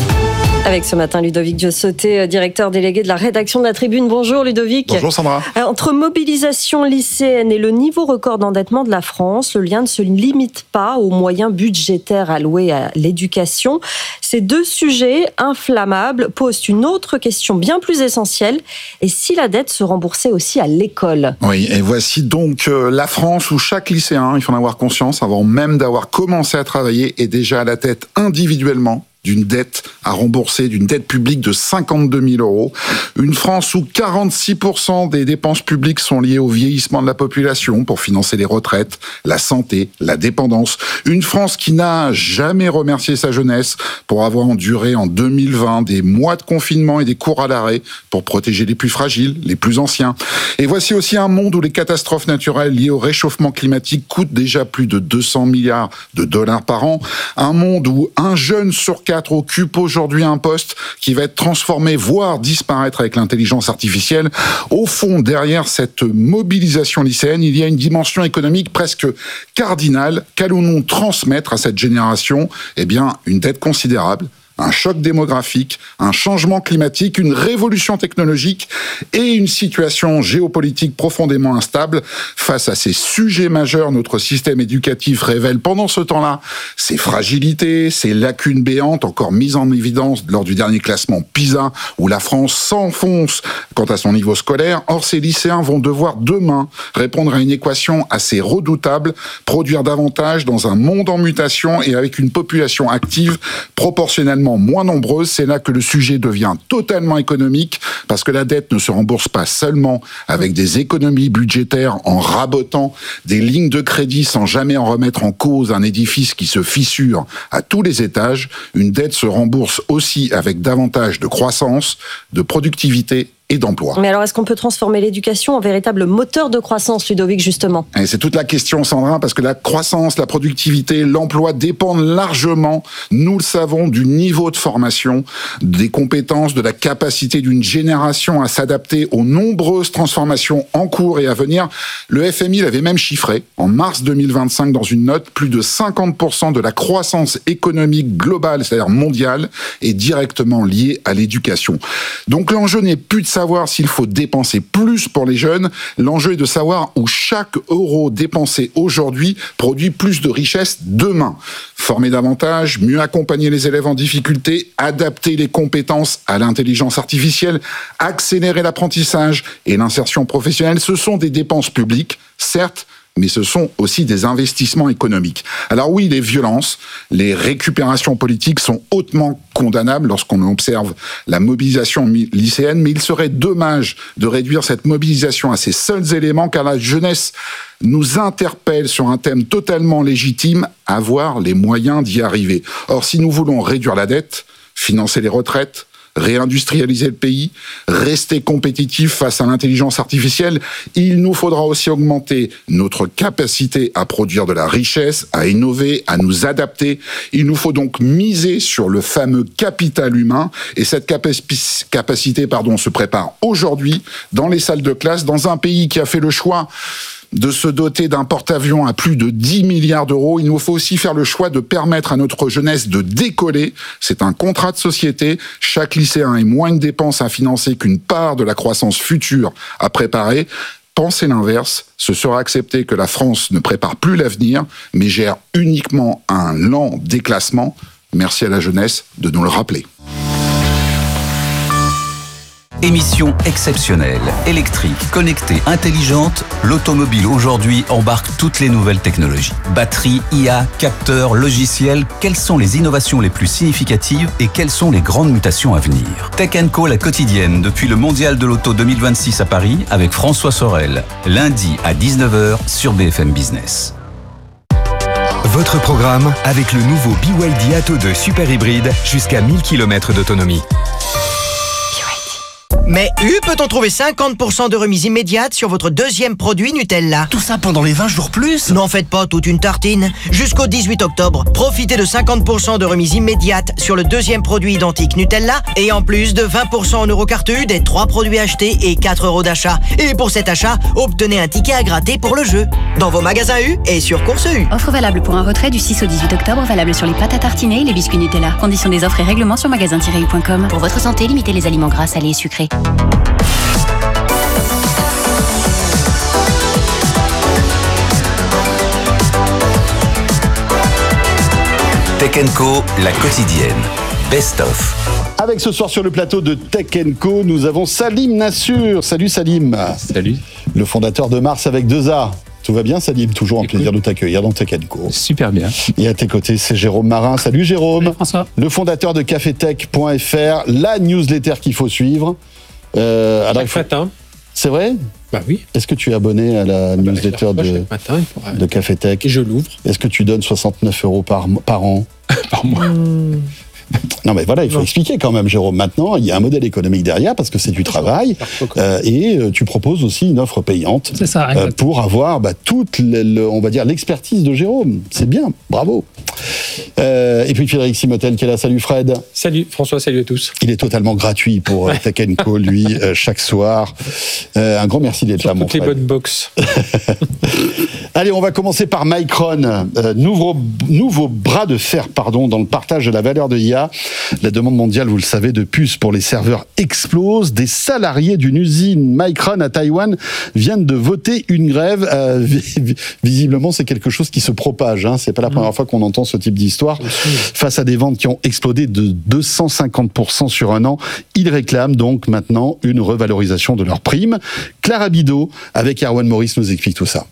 Avec ce matin Ludovic Diossoté, directeur délégué de la rédaction de la Tribune. Bonjour Ludovic. Bonjour Sandra. Entre mobilisation lycéenne et le niveau record d'endettement de la France, le lien ne se limite pas aux moyens budgétaires alloués à l'éducation. Ces deux sujets inflammables posent une autre question bien plus essentielle. Et si la dette se remboursait aussi à l'école ? Oui, et voici donc la France où chaque lycéen, il faut en avoir conscience, avant même d'avoir commencé à travailler, est déjà à la tête individuellement d'une dette à rembourser, d'une dette publique de cinquante-deux mille euros. Une France où quarante-six pour cent des dépenses publiques sont liées au vieillissement de la population pour financer les retraites, la santé, la dépendance. Une France qui n'a jamais remercié sa jeunesse pour avoir enduré en deux mille vingt des mois de confinement et des cours à l'arrêt pour protéger les plus fragiles, les plus anciens. Et voici aussi un monde où les catastrophes naturelles liées au réchauffement climatique coûtent déjà plus de deux cents milliards de dollars par an. Un monde où un jeune sur quatre occupe aujourd'hui un poste qui va être transformé, voire disparaître avec l'intelligence artificielle. Au fond, derrière cette mobilisation lycéenne, il y a une dimension économique presque cardinale. Qu'allons-nous transmettre à cette génération ? Eh bien, une dette considérable, un choc démographique, un changement climatique, une révolution technologique et une situation géopolitique profondément instable. Face à ces sujets majeurs, notre système éducatif révèle pendant ce temps-là ses fragilités, ses lacunes béantes, encore mises en évidence lors du dernier classement PISA, où la France s'enfonce quant à son niveau scolaire. Or, ces lycéens vont devoir demain répondre à une équation assez redoutable, produire davantage dans un monde en mutation et avec une population active proportionnellement moins nombreuses. C'est là que le sujet devient totalement économique, parce que la dette ne se rembourse pas seulement avec des économies budgétaires en rabotant des lignes de crédit sans jamais en remettre en cause un édifice qui se fissure à tous les étages. Une dette se rembourse aussi avec davantage de croissance, de productivité et d'emploi. Mais alors, est-ce qu'on peut transformer l'éducation en véritable moteur de croissance, Ludovic, justement ? Et c'est toute la question, Sandra, parce que la croissance, la productivité, l'emploi dépendent largement, nous le savons, du niveau de formation, des compétences, de la capacité d'une génération à s'adapter aux nombreuses transformations en cours et à venir. Le F M I l'avait même chiffré en mars deux mille vingt-cinq dans une note, plus de cinquante pour cent de la croissance économique globale, c'est-à-dire mondiale, est directement liée à l'éducation. Donc l'enjeu n'est plus de savoir s'il faut dépenser plus pour les jeunes. L'enjeu est de savoir où chaque euro dépensé aujourd'hui produit plus de richesse demain. Former davantage, mieux accompagner les élèves en difficulté, adapter les compétences à l'intelligence artificielle, accélérer l'apprentissage et l'insertion professionnelle, ce sont des dépenses publiques, certes, mais ce sont aussi des investissements économiques. Alors oui, les violences, les récupérations politiques sont hautement condamnables lorsqu'on observe la mobilisation lycéenne, mais il serait dommage de réduire cette mobilisation à ces seuls éléments, car la jeunesse nous interpelle sur un thème totalement légitime, avoir les moyens d'y arriver. Or, si nous voulons réduire la dette, financer les retraites, réindustrialiser le pays, rester compétitif face à l'intelligence artificielle, il nous faudra aussi augmenter notre capacité à produire de la richesse, à innover, à nous adapter. Il nous faut donc miser sur le fameux capital humain, et cette capaci- capacité pardon, se prépare aujourd'hui dans les salles de classe, dans un pays qui a fait le choix de se doter d'un porte-avions à plus de dix milliards d'euros. Il nous faut aussi faire le choix de permettre à notre jeunesse de décoller. C'est un contrat de société. Chaque lycéen ait moins de dépenses à financer qu'une part de la croissance future à préparer. Penser l'inverse, ce sera accepter que la France ne prépare plus l'avenir, mais gère uniquement un lent déclassement. Merci à la jeunesse de nous le rappeler. Émission exceptionnelle, électrique, connectée, intelligente, l'automobile aujourd'hui embarque toutes les nouvelles technologies. Batterie, I A, capteurs, logiciels, quelles sont les innovations les plus significatives et quelles sont les grandes mutations à venir ? Tech and Co, la quotidienne, depuis le Mondial de l'Auto deux mille vingt-six à Paris, avec François Sorel, lundi à dix-neuf heures sur B F M Business. Votre programme avec le nouveau B Y D Atto deux Super Hybride, jusqu'à mille kilomètres d'autonomie. Mais U, peut-on trouver cinquante pour cent de remise immédiate sur votre deuxième produit Nutella? Tout ça pendant les vingt jours plus? N'en faites pas toute une tartine. Jusqu'au dix-huit octobre, profitez de cinquante pour cent de remise immédiate sur le deuxième produit identique Nutella et en plus de vingt pour cent en Eurocarte U des trois produits achetés et quatre euros d'achat. Et pour cet achat, obtenez un ticket à gratter pour le jeu. Dans vos magasins U et sur Course U. Offre valable pour un retrait du six au dix-huit octobre, valable sur les pâtes à tartiner et les biscuits Nutella. Conditions des offres et règlements sur magasin tiret u point com. Pour votre santé, limitez les aliments gras, salés et sucrés. Tech and Co, la quotidienne. Best of. Avec ce soir sur le plateau de Tech and Co, nous avons Salim Nassur. Salut Salim. Salut. Le fondateur de Mars avec deux A. Tout va bien Salim? Toujours un Écoute. plaisir de t'accueillir dans Tech and Co. Super bien. Et à tes côtés, c'est Jérôme Marin. Salut Jérôme. Salut François. Le fondateur de café tech point f r, la newsletter qu'il faut suivre. Euh, Chaque faut... matin. C'est vrai? Bah oui. Est-ce que tu es abonné à la bah, newsletter de, matin, pourra... de Café Tech? Et je l'ouvre. Est-ce que tu donnes soixante-neuf euros par, par an? Par mois. Mmh. Non mais voilà, il faut non. expliquer quand même, Jérôme. Maintenant, il y a un modèle économique derrière parce que c'est du travail euh, et euh, tu proposes aussi une offre payante. C'est ça, euh, pour avoir bah, toute, le, le, on va dire, l'expertise de Jérôme. C'est bien, bravo. Euh, et puis Frédéric Simotel qui est là. Salut Fred. Salut François, salut à tous. Il est totalement gratuit pour Tech and Co, lui, euh, chaque soir. Euh, un grand merci d'être là, mon Fred. Toutes les bonnes box. Allez, on va commencer par Micron, euh, nouveau, nouveau bras de fer pardon, dans le partage de la valeur de I A. La demande mondiale, vous le savez, de puces pour les serveurs explose. Des salariés d'une usine Micron à Taïwan viennent de voter une grève. Euh, visiblement, c'est quelque chose qui se propage. Hein. C'est pas la première mmh. fois qu'on entend ce type d'histoire. Face à des ventes qui ont explosé de deux cent cinquante pour cent sur un an, ils réclament donc maintenant une revalorisation de leurs primes. Clara Bidot, avec Erwan Maurice, nous explique tout ça.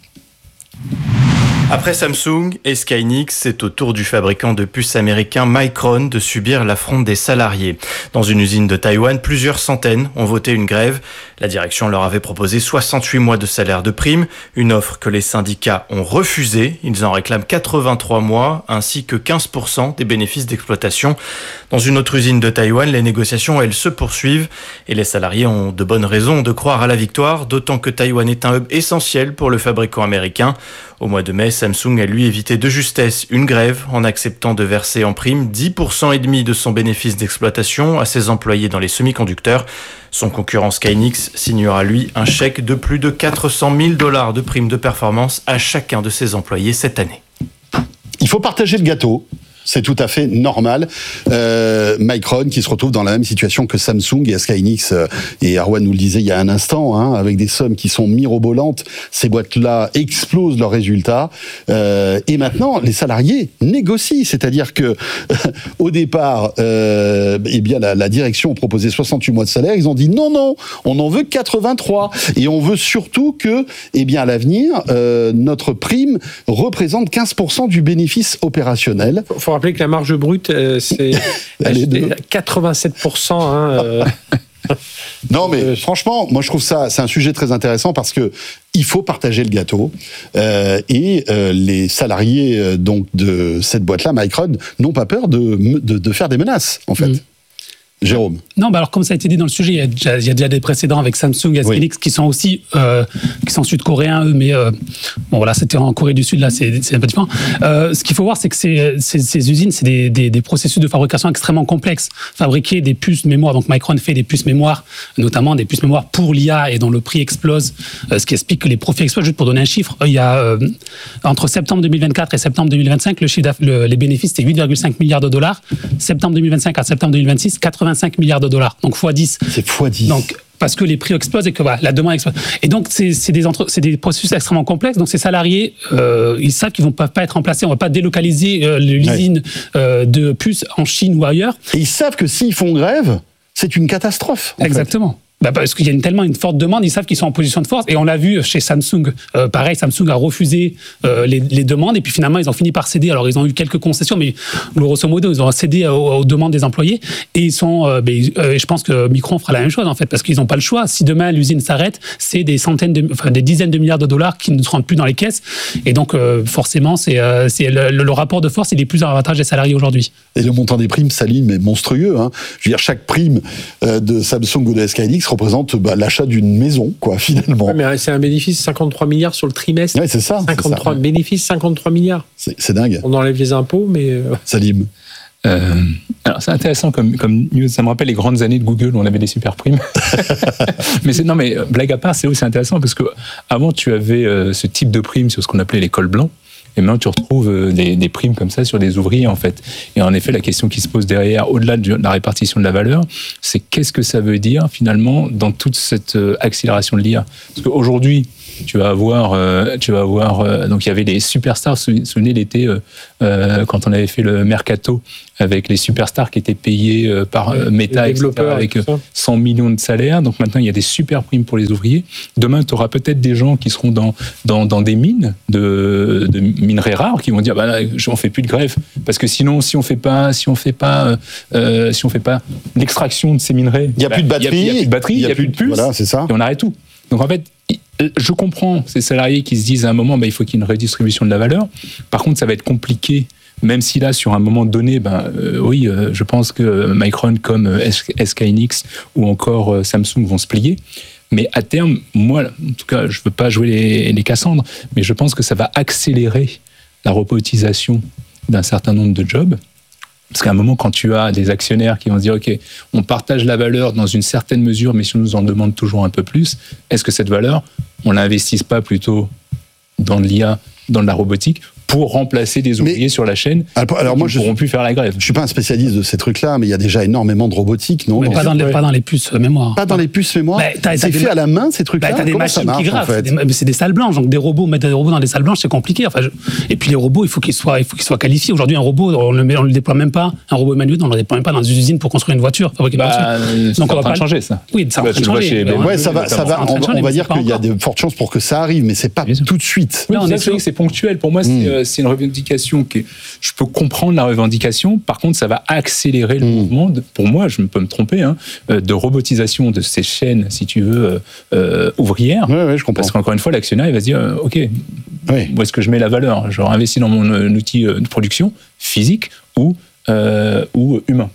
Après Samsung et Skynix, c'est au tour du fabricant de puces américain Micron de subir l'affront des salariés. Dans une usine de Taïwan, plusieurs centaines ont voté une grève. La direction leur avait proposé soixante-huit mois de salaire de prime, une offre que les syndicats ont refusée. Ils en réclament quatre-vingt-trois mois, ainsi que quinze pour cent des bénéfices d'exploitation. Dans une autre usine de Taïwan, les négociations, elles, se poursuivent et les salariés ont de bonnes raisons de croire à la victoire, d'autant que Taïwan est un hub essentiel pour le fabricant américain. Au mois de mai, Samsung a lui évité de justesse une grève en acceptant de verser en prime dix pour cent et demi de son bénéfice d'exploitation à ses employés dans les semi-conducteurs. Son concurrent Skynix signera lui un chèque de plus de quatre cent mille dollars de prime de performance à chacun de ses employés cette année. Il faut partager le gâteau. C'est tout à fait normal. Euh, Micron qui se retrouve dans la même situation que Samsung et Skynix, euh, et Erwan nous le disait il y a un instant, hein, avec des sommes qui sont mirobolantes, ces boîtes-là explosent leurs résultats. Euh, et maintenant, les salariés négocient, c'est-à-dire que au départ, euh, eh bien la, la direction proposait soixante-huit mois de salaire. Ils ont dit non, non, on en veut quatre-vingt-trois, et on veut surtout que, eh bien à l'avenir, euh, notre prime représente quinze pour cent du bénéfice opérationnel. Il faut rappeler que la marge brute, euh, c'est quatre-vingt-sept pour cent. Hein, euh... Non, mais euh, franchement, moi je trouve ça, c'est un sujet très intéressant parce que il faut partager le gâteau euh, et euh, les salariés euh, donc de cette boîte-là, Micron, n'ont pas peur de, de, de faire des menaces, en fait. Mmh. Jérôme. Non, bah alors comme ça a été dit dans le sujet, il y a déjà, il y a déjà des précédents avec Samsung et Skynix oui. qui sont aussi euh, qui sont sud-coréens eux, mais euh, bon voilà, c'était en Corée du Sud, là c'est, c'est un peu différent. Euh, ce qu'il faut voir, c'est que ces, ces, ces usines, c'est des, des, des processus de fabrication extrêmement complexes. Fabriquer des puces mémoire, donc Micron fait des puces mémoire, notamment des puces mémoire pour l'I A, et dont le prix explose, euh, ce qui explique que les profits explosent. Juste pour donner un chiffre, il y a euh, entre septembre deux mille vingt-quatre et septembre deux mille vingt-cinq, le chiffre le, les bénéfices c'était huit virgule cinq milliards de dollars. Septembre deux mille vingt-cinq à septembre deux mille vingt-six, quatre-vingt-cinq milliards de dollars, donc fois dix. C'est fois dix. Donc, parce que les prix explosent et que voilà, la demande explose. Et donc, c'est, c'est, des, entre, c'est des processus extrêmement complexes. Donc, ces salariés, euh, ils savent qu'ils ne vont pas, pas être remplacés. On ne va pas délocaliser euh, l'usine ouais. euh, de puces en Chine ou ailleurs. Et ils savent que s'ils font grève, c'est une catastrophe. Exactement. Fait. Bah parce qu'il y a une, tellement une forte demande, ils savent qu'ils sont en position de force. Et on l'a vu chez Samsung. Euh, pareil, Samsung a refusé euh, les, les demandes. Et puis finalement, ils ont fini par céder. Alors, ils ont eu quelques concessions, mais grosso modo, ils ont cédé aux, aux demandes des employés. Et ils sont. Euh, bah, euh, je pense que Micron fera la même chose, en fait, parce qu'ils n'ont pas le choix. Si demain l'usine s'arrête, c'est des centaines, de, enfin des dizaines de milliards de dollars qui ne se rendent plus dans les caisses. Et donc, euh, forcément, c'est, euh, c'est le, le, le rapport de force, il est plus en avantage des salariés aujourd'hui. Et le montant des primes, Salim, est monstrueux. Hein. Je veux dire, chaque prime euh, de Samsung ou de Skynix X représente bah, l'achat d'une maison, quoi, finalement. Ouais, mais c'est un bénéfice cinquante-trois milliards sur le trimestre. Ouais, c'est ça. cinquante-trois c'est ça. bénéfices, cinquante-trois milliards. C'est, c'est dingue. On enlève les impôts, mais... Euh... Salim. Euh, alors c'est intéressant comme, comme news, ça me rappelle les grandes années de Google où on avait des super primes. mais c'est, non mais blague à part, c'est aussi intéressant parce que avant tu avais euh, ce type de primes sur ce qu'on appelait les cols blancs. Et maintenant, tu retrouves euh, des, des primes comme ça sur des ouvriers, en fait. Et en effet, la question qui se pose derrière, au-delà de la répartition de la valeur, c'est qu'est-ce que ça veut dire, finalement, dans toute cette euh, accélération de l'I A. Parce qu'aujourd'hui, tu vas avoir, euh, tu vas avoir, euh, donc il y avait des superstars, vous vous souvenez l'été, euh, euh, quand on avait fait le mercato, avec les superstars qui étaient payés euh, par euh, Meta, et cetera, avec euh, cent millions de salaires. Donc maintenant, il y a des super primes pour les ouvriers. Demain, tu auras peut-être des gens qui seront dans, dans, dans des mines, de, de minerais rares, qui vont dire, bah, là, on fait plus de grève. Parce que sinon, si on fait pas, si on fait pas, euh, si on fait pas l'extraction de ces minerais, il n'y a, bah, plus de batterie, il y a plus de batterie, il n'y a, a plus de puces, voilà, c'est ça. Et on arrête tout. Donc en fait, je comprends ces salariés qui se disent à un moment, bah, il faut qu'il y ait une redistribution de la valeur. Par contre, ça va être compliqué, même si là, sur un moment donné, ben, euh, oui, euh, je pense que Micron comme euh, S K Hynix ou encore euh, Samsung vont se plier. Mais à terme, moi, en tout cas, je ne veux pas jouer les, les Cassandres, mais je pense que ça va accélérer la robotisation d'un certain nombre de jobs. Parce qu'à un moment, quand tu as des actionnaires qui vont se dire « Ok, on partage la valeur dans une certaine mesure, mais si on nous en demande toujours un peu plus, est-ce que cette valeur, on ne l'investisse pas plutôt dans l'I A, dans de la robotique ?» pour remplacer des ouvriers mais, sur la chaîne alors, alors moi, qui ne pourront plus faire la grève. Je ne suis pas un spécialiste de ces trucs-là, mais il y a déjà énormément de robotique, non? Mais pas, dans les, pas dans les puces mémoire. Pas dans les puces mémoire bah, t'as, C'est t'as fait ma... à la main, ces trucs-là? Bah, t'as des Comment machines ça marche, qui gravent, en fait c'est, des, c'est des salles blanches, donc des robots, mettre des robots dans des salles blanches, c'est compliqué. Enfin, je... Et puis les robots, il faut qu'ils soient, il faut qu'ils soient qualifiés. Aujourd'hui, un robot, on ne le, le déploie même pas, un robot manuel, on ne le déploie même pas dans une usine pour construire une voiture, fabriquer une bah, voiture. Donc on va en train de changer, ça. Oui, ça va changer. Ouais, ça va, ça va. On va dire qu'il y a de fortes chances pour que ça arrive, mais c'est pas tout de suite. C'est ponctuel. Pour moi, c'est une revendication qui est... Je peux comprendre la revendication, par contre, ça va accélérer le mmh. mouvement, de, pour moi, je peux me tromper, hein, de robotisation de ces chaînes, si tu veux, euh, ouvrières. Ouais, ouais, je comprends. Parce qu'encore une fois, l'actionnaire, il va se dire, euh, OK, ouais. où est-ce que je mets la valeur? Je réinvestis dans mon euh, outil de production physique ou, euh, ou humain.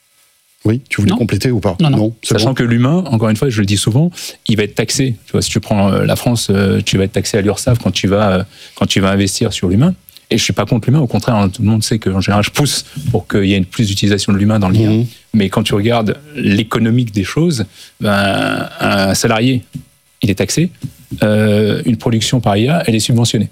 Oui, tu voulais non. compléter ou pas? Non, non. non Sachant bon. que l'humain, encore une fois, je le dis souvent, il va être taxé. Tu vois, si tu prends la France, tu vas être taxé à l'URSSAF quand tu vas, quand tu vas investir sur l'humain. Et je suis pas contre l'humain, au contraire, tout le monde sait qu'en général, je pousse pour qu'il y ait une plus d'utilisation de l'humain dans l'I A. Mmh. Mais quand tu regardes l'économique des choses, ben, un salarié, il est taxé. Euh, une production par I A, elle est subventionnée.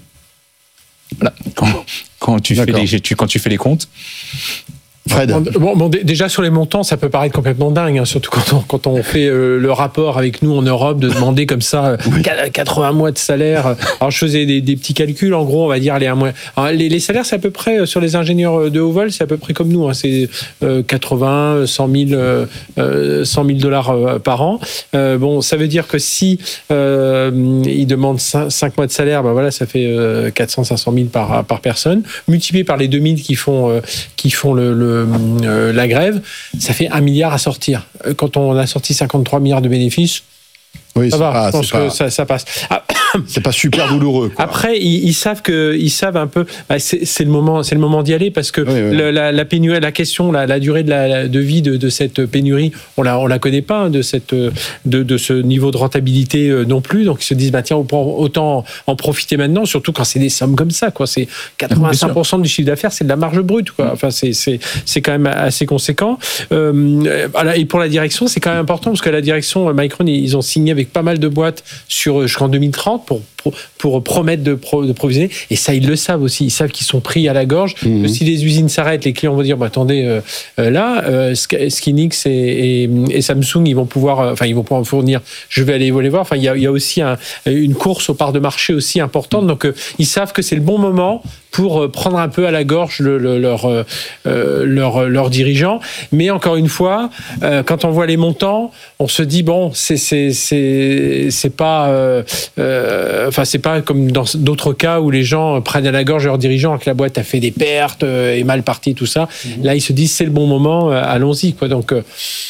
Voilà. Quand, quand, tu fais les, tu, quand tu fais les comptes... Fred. Bon, bon, déjà sur les montants, ça peut paraître complètement dingue, hein, surtout quand on, quand on fait euh, le rapport avec nous en Europe, de demander comme ça oui. quatre-vingts mois de salaire. Alors je faisais des, des petits calculs, en gros, on va dire les un mois. Alors, les, les salaires, c'est à peu près, sur les ingénieurs de haut vol, c'est à peu près comme nous, hein, c'est euh, quatre-vingts, cent mille dollars euh, par an. Euh, bon, ça veut dire que si euh, ils demandent cinq mois de salaire, ben voilà, ça fait euh, quatre cents, cinq cent mille par, par personne, multiplié par les deux mille qui font, euh, qui font le, le Euh, la grève, ça fait un milliard à sortir. Quand on a sorti cinquante-trois milliards de bénéfices, oui, ça va, pas, je pense que pas... ça, ça passe. Ah, c'est pas super douloureux, quoi. Après, ils, ils savent que, ils savent un peu. Bah, c'est, c'est le moment, c'est le moment d'y aller parce que oui, oui. Le, la, la pénurie, la question, la, la durée de la de vie de, de cette pénurie, on la, on la connaît pas, hein, de cette, de, de ce niveau de rentabilité euh, non plus. Donc ils se disent, bah tiens, on prend autant en profiter maintenant, surtout quand c'est des sommes comme ça, quoi. C'est quatre-vingt-cinq pour cent du chiffre d'affaires, c'est de la marge brute, quoi. Enfin, c'est, c'est, c'est quand même assez conséquent. Euh, et pour la direction, c'est quand même important parce que la direction, Micron, ils ont signé avec pas mal de boîtes sur jusqu'en deux mille trente pour pour, pour promettre de, pro, de provisionner, et ça ils le savent aussi, ils savent qu'ils sont pris à la gorge. Mmh. Que si les usines s'arrêtent, les clients vont dire bah, attendez euh, euh, là euh, S K Hynix et, et, et Samsung ils vont pouvoir euh, enfin ils vont pouvoir me fournir, je vais aller les voir. Enfin il y a, il y a aussi un, une course aux parts de marché aussi importante, donc euh, ils savent que c'est le bon moment pour prendre un peu à la gorge le, le, leur, euh, leur, leur dirigeant. Mais encore une fois, euh, quand on voit les montants, on se dit bon, c'est, c'est, c'est, c'est pas, euh, euh, enfin c'est pas comme dans d'autres cas où les gens prennent à la gorge leur dirigeant, que la boîte a fait des pertes, euh, est mal partie, tout ça. Mmh. Là, ils se disent c'est le bon moment, euh, allons-y, quoi. Donc euh,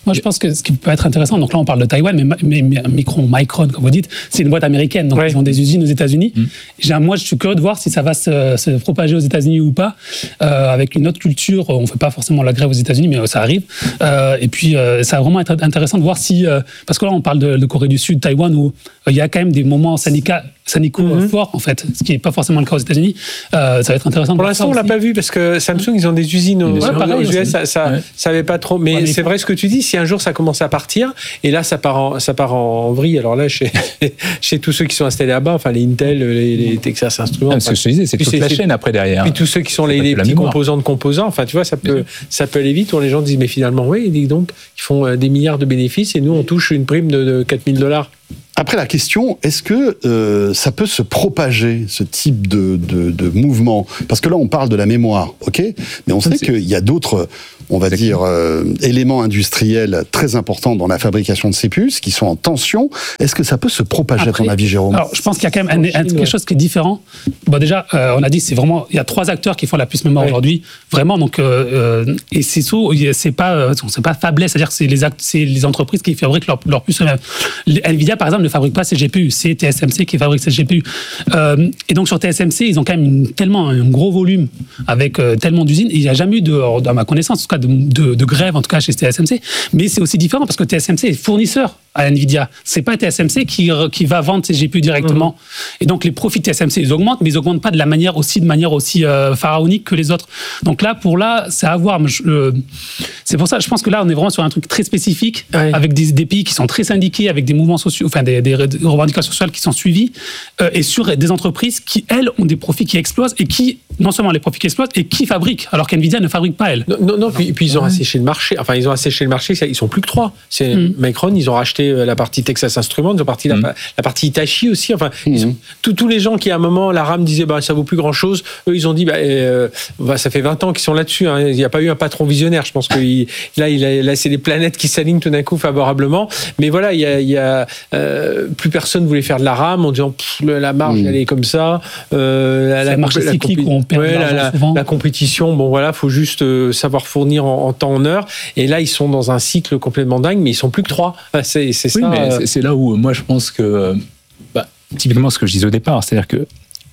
Moi, je pense que ce qui peut être intéressant, donc là, on parle de Taïwan, mais, mais, mais Micron, Micron, comme vous dites, c'est une boîte américaine, donc ouais. ils ont des usines aux États-Unis. Mmh. Moi, je suis curieux de voir si ça va se, se propager aux États-Unis ou pas, euh, avec une autre culture. On ne fait pas forcément la grève aux États-Unis, mais ça arrive. Euh, et puis, euh, ça va vraiment être intéressant de voir si, euh, parce que là, on parle de, de Corée du Sud, Taïwan, où il euh, y a quand même des moments syndicats. syndicaux mmh. forts, en fait, ce qui n'est pas forcément le cas aux États-Unis. Euh, ça va être intéressant. Pour l'instant, on ne l'a pas vu, parce que Samsung, ils ont des usines aux, ouais, pareil, aux U S, ça, ça, ouais. ça avait pas trop. Mais, ouais, mais c'est vrai ce que tu dis, si un jour ça commence à partir, et là, ça part en, ça part en vrille, alors là, chez, chez tous ceux qui sont installés là-bas, enfin, les Intel, les, les Texas Instruments. Ah, ce que je te disais, c'est toute c'est, la chaîne après derrière. Puis tous ceux qui sont les, les petits composants de composants, enfin, tu vois, ça peut, ça peut aller vite, où les gens disent, mais finalement, oui, dis donc, ils font des milliards de bénéfices, et nous, on touche une prime de, de quatre mille dollars. Après, la question, est-ce que euh, ça peut se propager, ce type de, de, de mouvement ? Parce que là, on parle de la mémoire, ok ? Mais on sait qu'il y a d'autres, on va dire, euh, éléments industriels très importants dans la fabrication de ces puces qui sont en tension. Est-ce que ça peut se propager, Après, à ton avis, Jérôme ? Alors, je pense qu'il y a quand même un, un, quelque chose qui est différent. Bon, déjà, euh, on a dit, c'est vraiment, il y a trois acteurs qui font la puce mémoire ouais. aujourd'hui, vraiment. Donc, euh, euh, et c'est ça, c'est pas, c'est pas fabless, c'est-à-dire que c'est les, act- c'est les entreprises qui fabriquent leur, leur puce. Nvidia, par exemple, ne fabrique pas ses G P U, c'est T S M C qui fabrique ses G P U. Euh, et donc sur T S M C, ils ont quand même une, tellement un gros volume avec euh, tellement d'usines. Il n'y a jamais eu, de, à ma connaissance, en tout cas, de, de, de grève en tout cas chez T S M C. Mais c'est aussi différent parce que T S M C est fournisseur à Nvidia. C'est pas T S M C qui, qui va vendre ses G P U directement. Mmh. Et donc les profits de T S M C, ils augmentent, mais ils augmentent pas de la manière aussi, de manière aussi euh, pharaonique que les autres. Donc là, pour là, c'est à voir. Euh, c'est pour ça, je pense que là, on est vraiment sur un truc très spécifique, ouais. avec des, des pays qui sont très syndiqués, avec des mouvements sociaux, enfin des, des revendications sociales qui sont suivies, euh, et sur des entreprises qui, elles, ont des profits qui explosent et qui, non seulement les profits qui explosent, et qui fabriquent, alors qu'Nvidia ne fabrique pas, elle. Non, non, non puis, puis ils ont ouais. asséché le marché. Enfin, ils ont asséché le marché, ils sont plus que trois. C'est mmh. Micron, ils ont racheté la partie Texas Instruments, ils ont parti mmh. la, la partie Hitachi aussi. Enfin, mmh. ils ont, tous, tous les gens qui, à un moment, la RAM disait, bah, ça vaut plus grand-chose, eux, ils ont dit, bah, euh, bah, ça fait vingt ans qu'ils sont là-dessus. Hein. Il n'y a pas eu un patron visionnaire. Je pense que il, là, il a, là, c'est les planètes qui s'alignent tout d'un coup favorablement. Mais voilà, il y a, il y a euh, plus personne voulait faire de la RAM en disant, pff, la marge, mmh. elle est comme ça. Euh, la, la, marche cyclique où on perd ouais, de l'argent la, souvent. La compétition, bon voilà, faut juste euh, savoir fournir en, en temps, en heure. Et là, ils sont dans un cycle complètement dingue, mais ils sont plus que trois. C'est, c'est oui, ça. Mais euh... c'est, c'est là où moi je pense que, bah, typiquement ce que je disais au départ, c'est-à-dire que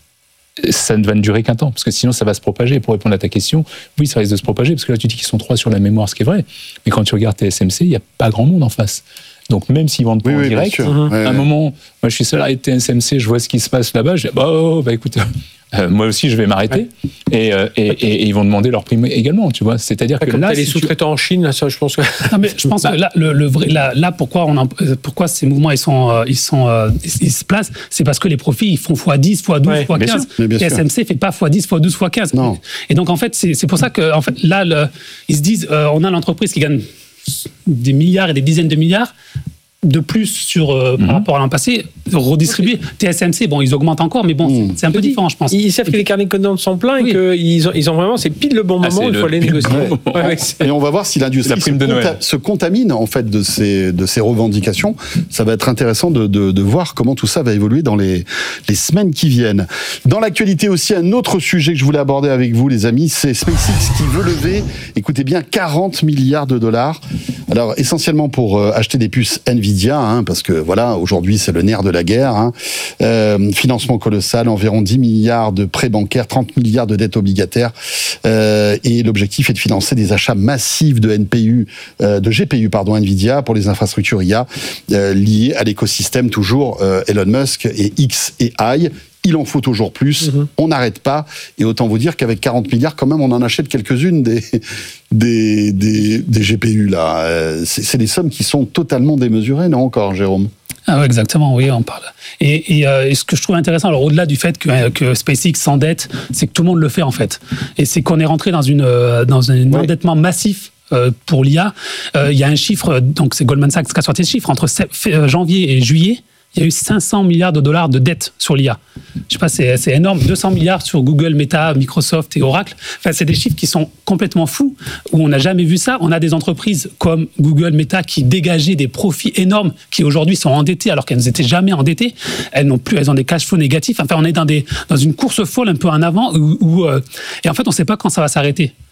ça ne va ne durer qu'un temps, parce que sinon ça va se propager. Pour répondre à ta question, oui, ça risque de se propager, parce que là tu dis qu'ils sont trois sur la mémoire, ce qui est vrai. Mais quand tu regardes T S M C, il n'y a pas grand monde en face. Donc même s'ils vendent pas oui, en oui, direct, à un ouais, moment, ouais. moi je suis salarié de T S M C, je vois ce qui se passe là-bas, je dis bah, oh, bah écoute, euh, moi aussi je vais m'arrêter, ouais. et, euh, et, et, et ils vont demander leur prime également, tu vois. C'est-à-dire ouais, que comme là, t'as les si sous-traitants tu... en Chine, là, ça, je pense que. Non, mais je pense bah, que là, le, le vrai, là, là, pourquoi on, en, pourquoi ces mouvements ils sont, euh, ils sont, euh, ils, ils se placent, c'est parce que les profits ils font fois dix, fois douze, ouais, fois quinze. T S M C fait pas fois dix, fois douze, fois quinze. Non. Et donc en fait, c'est, c'est pour ça que en fait là, le, ils se disent, euh, on a l'entreprise qui gagne des milliards et des dizaines de milliards de plus sur, euh, mm-hmm. par rapport à l'an passé, redistribuer. Okay. T S M C, bon, ils augmentent encore, mais bon, mm. c'est, c'est un peu différent, je pense. Ils savent que les carnets de commandes sont pleins oui. et qu'ils ont, ils ont vraiment, c'est pile le bon moment, ah, il faut aller négocier. Ouais. Ouais, et on va voir si l'industrie se, conta- se contamine, en fait, de ces, de ces revendications. Ça va être intéressant de, de, de voir comment tout ça va évoluer dans les, les semaines qui viennent. Dans l'actualité aussi, un autre sujet que je voulais aborder avec vous, les amis, c'est SpaceX qui veut lever, écoutez bien, quarante milliards de dollars. Alors, essentiellement pour euh, acheter des puces Nvidia, Hein, parce que voilà, aujourd'hui c'est le nerf de la guerre. Hein. Euh, financement colossal, environ dix milliards de prêts bancaires, trente milliards de dettes obligataires. Euh, et l'objectif est de financer des achats massifs de N P U, euh, de G P U pardon, Nvidia pour les infrastructures I A euh, liées à l'écosystème toujours euh, Elon Musk et X et I. Il en faut toujours plus, mmh. on n'arrête pas, et autant vous dire qu'avec quarante milliards, quand même, on en achète quelques-unes des, des, des, des G P U, là. C'est, c'est des sommes qui sont totalement démesurées, non encore, Jérôme ? Ah ouais, exactement, oui, on parle. Et, et, euh, et ce que je trouve intéressant, alors au-delà du fait que, que SpaceX s'endette, c'est que tout le monde le fait, en fait. Et c'est qu'on est rentré dans, une, dans un ouais. endettement massif pour l'I A. Euh, il y a un chiffre, donc c'est Goldman Sachs qui a sorti ce chiffre, entre janvier et juillet, il y a eu cinq cents milliards de dollars de dettes sur l'I A. Je sais pas, c'est, c'est énorme. deux cents milliards sur Google, Meta, Microsoft et Oracle. Enfin, c'est des chiffres qui sont complètement fous, où on n'a jamais vu ça. On a des entreprises comme Google, Meta, qui dégageaient des profits énormes, qui aujourd'hui sont endettées, alors qu'elles n'étaient jamais endettées. Elles n'ont plus, elles ont des cash flows négatifs. Enfin, on est dans, des, dans une course folle un peu en avant, où, où, euh, et en fait, on ne sait pas quand ça va s'arrêter.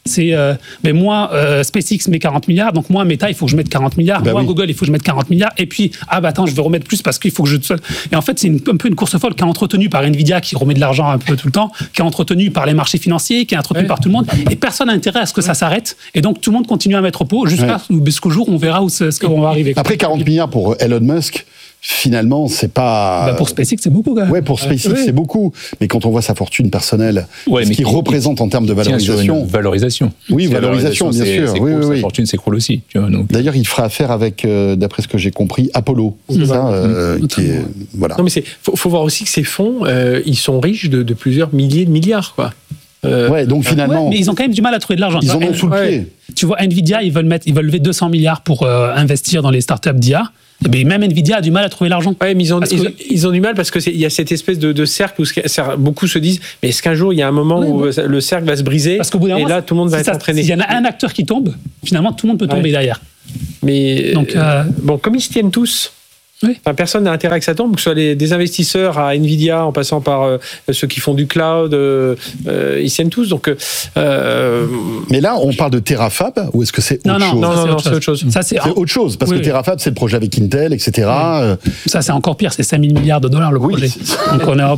C'est, euh, mais moi, euh, SpaceX met quarante milliards, donc moi, Meta, il faut que je mette quarante milliards. Ben moi, oui. Google, il faut que je mette quarante milliards. Et puis, ah bah attends, je vais remettre plus parce qu'il faut que je... Et en fait, c'est une, un peu une course folle qui est entretenue par Nvidia, qui remet de l'argent un peu tout le temps, qui est entretenue par les marchés financiers, qui est entretenue ouais. par tout le monde. Et personne n'a intérêt à ce que ça s'arrête. Et donc, tout le monde continue à mettre au pot jusqu'à ouais. jusqu'au jour où on verra où ce qu'on va arriver. Après, quarante milliards pour Elon Musk... Finalement, c'est pas. Bah pour SpaceX, c'est beaucoup, quand même. Ouais, pour SpaceX, ouais. c'est beaucoup. Mais quand on voit sa fortune personnelle, ouais, ce qu'il représente en termes de valorisation. Valorisation. Oui, valorisation, bien sûr. C'est oui, cool, oui, sa oui. fortune s'écroule aussi. Tu vois, donc. D'ailleurs, il fera affaire avec, euh, d'après ce que j'ai compris, Apollo. C'est mmh. ça, euh, mmh. qui est, voilà. Non, mais c'est, faut, faut voir aussi que ces fonds, euh, ils sont riches de, de plusieurs milliers de milliards, quoi. Euh, ouais, donc finalement. Ouais, mais ils ont quand même du mal à trouver de l'argent. Ils en ont sous le pied. Tu vois, Nvidia, ils veulent mettre, ils veulent lever deux cents milliards pour euh, investir dans les startups d'I A. Mais même Nvidia a du mal à trouver l'argent. Ouais, mais ils ont, ils, que... ils ont du mal parce qu'il y a cette espèce de, de cercle où beaucoup se disent mais est-ce qu'un jour il y a un moment ouais, où ouais. le cercle va se briser parce qu'au bout d'un moment, et là tout le monde va être ça, entraîné. S'il y en a un acteur qui tombe, finalement tout le monde peut tomber ouais. derrière. Mais donc euh... bon, comme ils se tiennent tous. Oui. Enfin, personne n'a intérêt que ça tombe, que ce soit les, des investisseurs à Nvidia, en passant par euh, ceux qui font du cloud, euh, euh, ils tiennent tous. Donc, euh, mais là, on parle de Terafab, ou est-ce que c'est autre non, non, chose Non, non, non, c'est autre chose. chose. Ça, c'est, c'est autre chose, parce oui, que oui. Terafab, c'est le projet avec Intel, et cetera. Oui. Ça, c'est encore pire, c'est cinq mille milliards de dollars le projet. Oui, donc, on est en...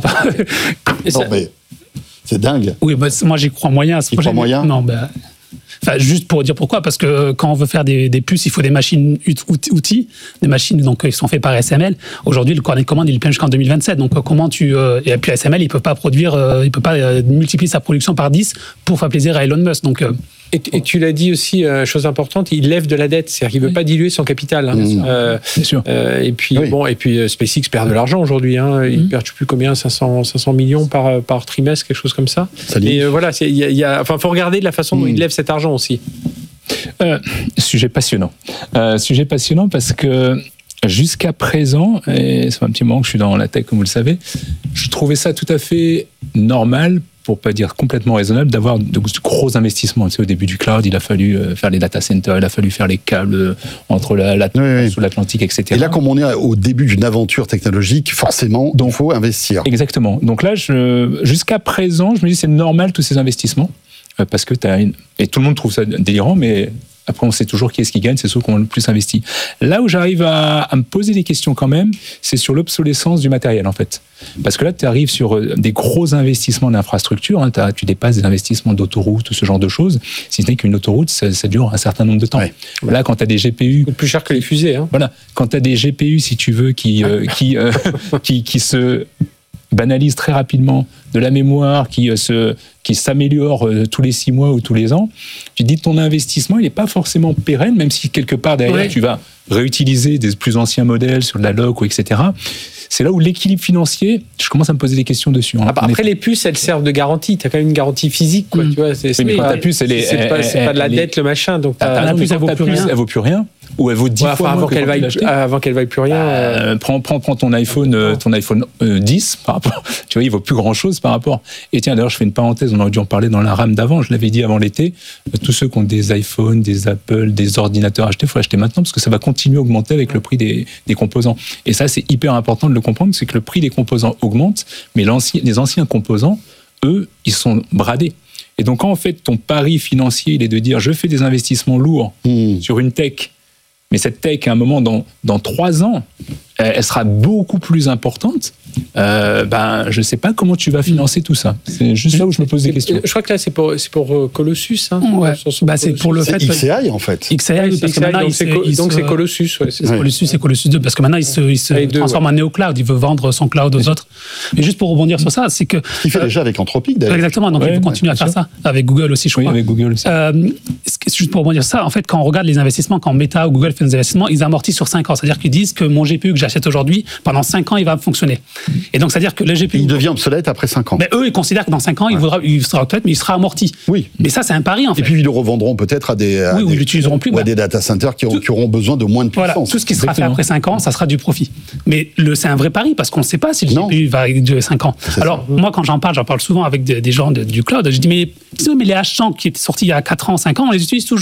non, mais c'est dingue. Oui, bah, moi, j'y crois moyen à ce Il projet. croit moyen Non, ben... Bah... Enfin, juste pour dire pourquoi, parce que quand on veut faire des, des puces, il faut des machines outils, des machines donc qui sont faites par S M L. Aujourd'hui, le carnet de commande il est plein jusqu'en deux mille vingt-sept. Donc comment tu euh, et puis S M L, il peut pas produire, euh, il peut pas euh, multiplier sa production par dix pour faire plaisir à Elon Musk. Donc euh, et, et tu l'as dit aussi, euh, chose importante, il lève de la dette, c'est-à-dire qu'il veut oui. pas diluer son capital. Hein. Bien euh, sûr. sûr. Euh, et puis oui. bon, et puis euh, SpaceX perd de l'argent aujourd'hui. Hein. Il mmh. perd je sais plus combien, cinq cents millions par par trimestre, quelque chose comme ça. ça et euh, voilà, il y a, y a, enfin, faut regarder de la façon mmh. dont il lève cet argent aussi. Euh, sujet passionnant. Euh, sujet passionnant parce que jusqu'à présent, et c'est un petit moment que je suis dans la tech comme vous le savez, je trouvais ça tout à fait normal, pour pas dire complètement raisonnable, d'avoir de gros investissements. Tu sais, au début du cloud, il a fallu faire les data centers, il a fallu faire les câbles entre la, la, oui, sous l'Atlantique, et cetera. Et là, comme on est au début d'une aventure technologique, forcément, il faut investir. Exactement. Donc là, je, jusqu'à présent, je me dis c'est normal tous ces investissements. Parce que tu as une... Et tout le monde trouve ça délirant, mais après, on sait toujours qui est-ce qui gagne, c'est ceux qui ont le plus investi. Là où j'arrive à, à me poser des questions quand même, c'est sur l'obsolescence du matériel, en fait. Parce que là, tu arrives sur des gros investissements d'infrastructure, hein, tu dépasses des investissements d'autoroutes, ce genre de choses, si ce n'est qu'une autoroute, ça, ça dure un certain nombre de temps. Ouais. Là, quand tu as des G P U... C'est plus cher que les fusées. Hein. Voilà. Quand tu as des G P U, si tu veux, qui, euh, qui, euh, qui, qui se... banalise très rapidement, de la mémoire qui, euh, se, qui s'améliore euh, tous les six mois ou tous les ans, tu te dis ton investissement, il n'est pas forcément pérenne, même si quelque part derrière, oui. tu vas réutiliser des plus anciens modèles sur de la loc, ou et cetera. C'est là où l'équilibre financier, je commence à me poser des questions dessus. Hein. Après, les puces, elles servent de garantie. Tu as quand même une garantie physique. Quoi, mmh. tu vois, c'est, oui, c'est mais pas, quand ta puce, elle est... C'est, elle, pas, c'est elle, pas de la elle, dette, le machin. Donc ta, ta puce, elle vaut plus rien. Elle vaut plus rien. Ou elle vaut dix ouais, fois enfin, moins avant qu'elle vaille, avant qu'elle vaille plus rien. Euh, prends, prends, prends ton iPhone, euh, ton iPhone euh, dix par rapport. Tu vois, il vaut plus grand chose par rapport. Et tiens, d'ailleurs, je fais une parenthèse. On aurait dû en parler dans la rame d'avant. Je l'avais dit avant l'été. Euh, tous ceux qui ont des iPhones, des Apple, des ordinateurs achetés, il faut acheter maintenant parce que ça va continuer à augmenter avec le prix des, des composants. Et ça, c'est hyper important de le comprendre, c'est que le prix des composants augmente, mais les anciens composants, eux, ils sont bradés. Et donc, quand en fait, ton pari financier, il est de dire, je fais des investissements lourds mmh. sur une tech. Mais cette tech, à un moment, dans, dans trois ans, elle sera beaucoup plus importante. Euh, ben, je ne sais pas comment tu vas financer tout ça. C'est juste là où je me pose des questions. Je crois que là, c'est pour, c'est pour Colossus. Hein, ouais. sur, sur bah, c'est pour le c'est fait. X A I, en fait. X A I, ouais, parce que que maintenant, donc, il c'est, se, co- il donc se, c'est Colossus. Ouais, c'est ouais. Colossus et Colossus deux, parce que maintenant, il se, il se transforme deux, ouais. en néo-cloud. Il veut vendre son cloud aux autres. Mais juste pour rebondir sur ça, c'est que. Ce qu'il fait euh, déjà avec Anthropic, d'ailleurs. Exactement. Donc, ouais, il faut continuer ouais, à faire sûr. ça. Avec Google aussi, je crois. Oui, avec Google aussi. Euh, juste pour rebondir sur ça, en fait, quand on regarde les investissements, quand Meta ou Google fait des investissements, ils amortissent sur cinq ans. C'est-à-dire qu'ils disent que mon G P U que j'achète aujourd'hui, pendant cinq ans, il va fonctionner. Et donc, c'est-à-dire que le G P U. Il devient obsolète après cinq ans. Mais eux, ils considèrent que dans cinq ans, ouais. il, vaudra, il sera obsolète, mais il sera amorti. Oui. Mais ça, c'est un pari, en fait. Et puis, ils le revendront peut-être à des. À oui, ou des, ils l'utiliseront plus. Ou bah. à des data centers qui, ont, qui auront besoin de moins de puissance. Voilà. Tout ce qui sera Exactement. fait après cinq ans, ça sera du profit. Mais le, c'est un vrai pari parce qu'on ne sait pas si le non. G P U va durer cinq ans. C'est Alors, ça. moi, quand j'en parle, j'en parle souvent avec des, des gens de, du cloud. Je dis, mais, mais les H cent qui étaient sortis il y a quatre ans, cinq ans, on les utilise toujours.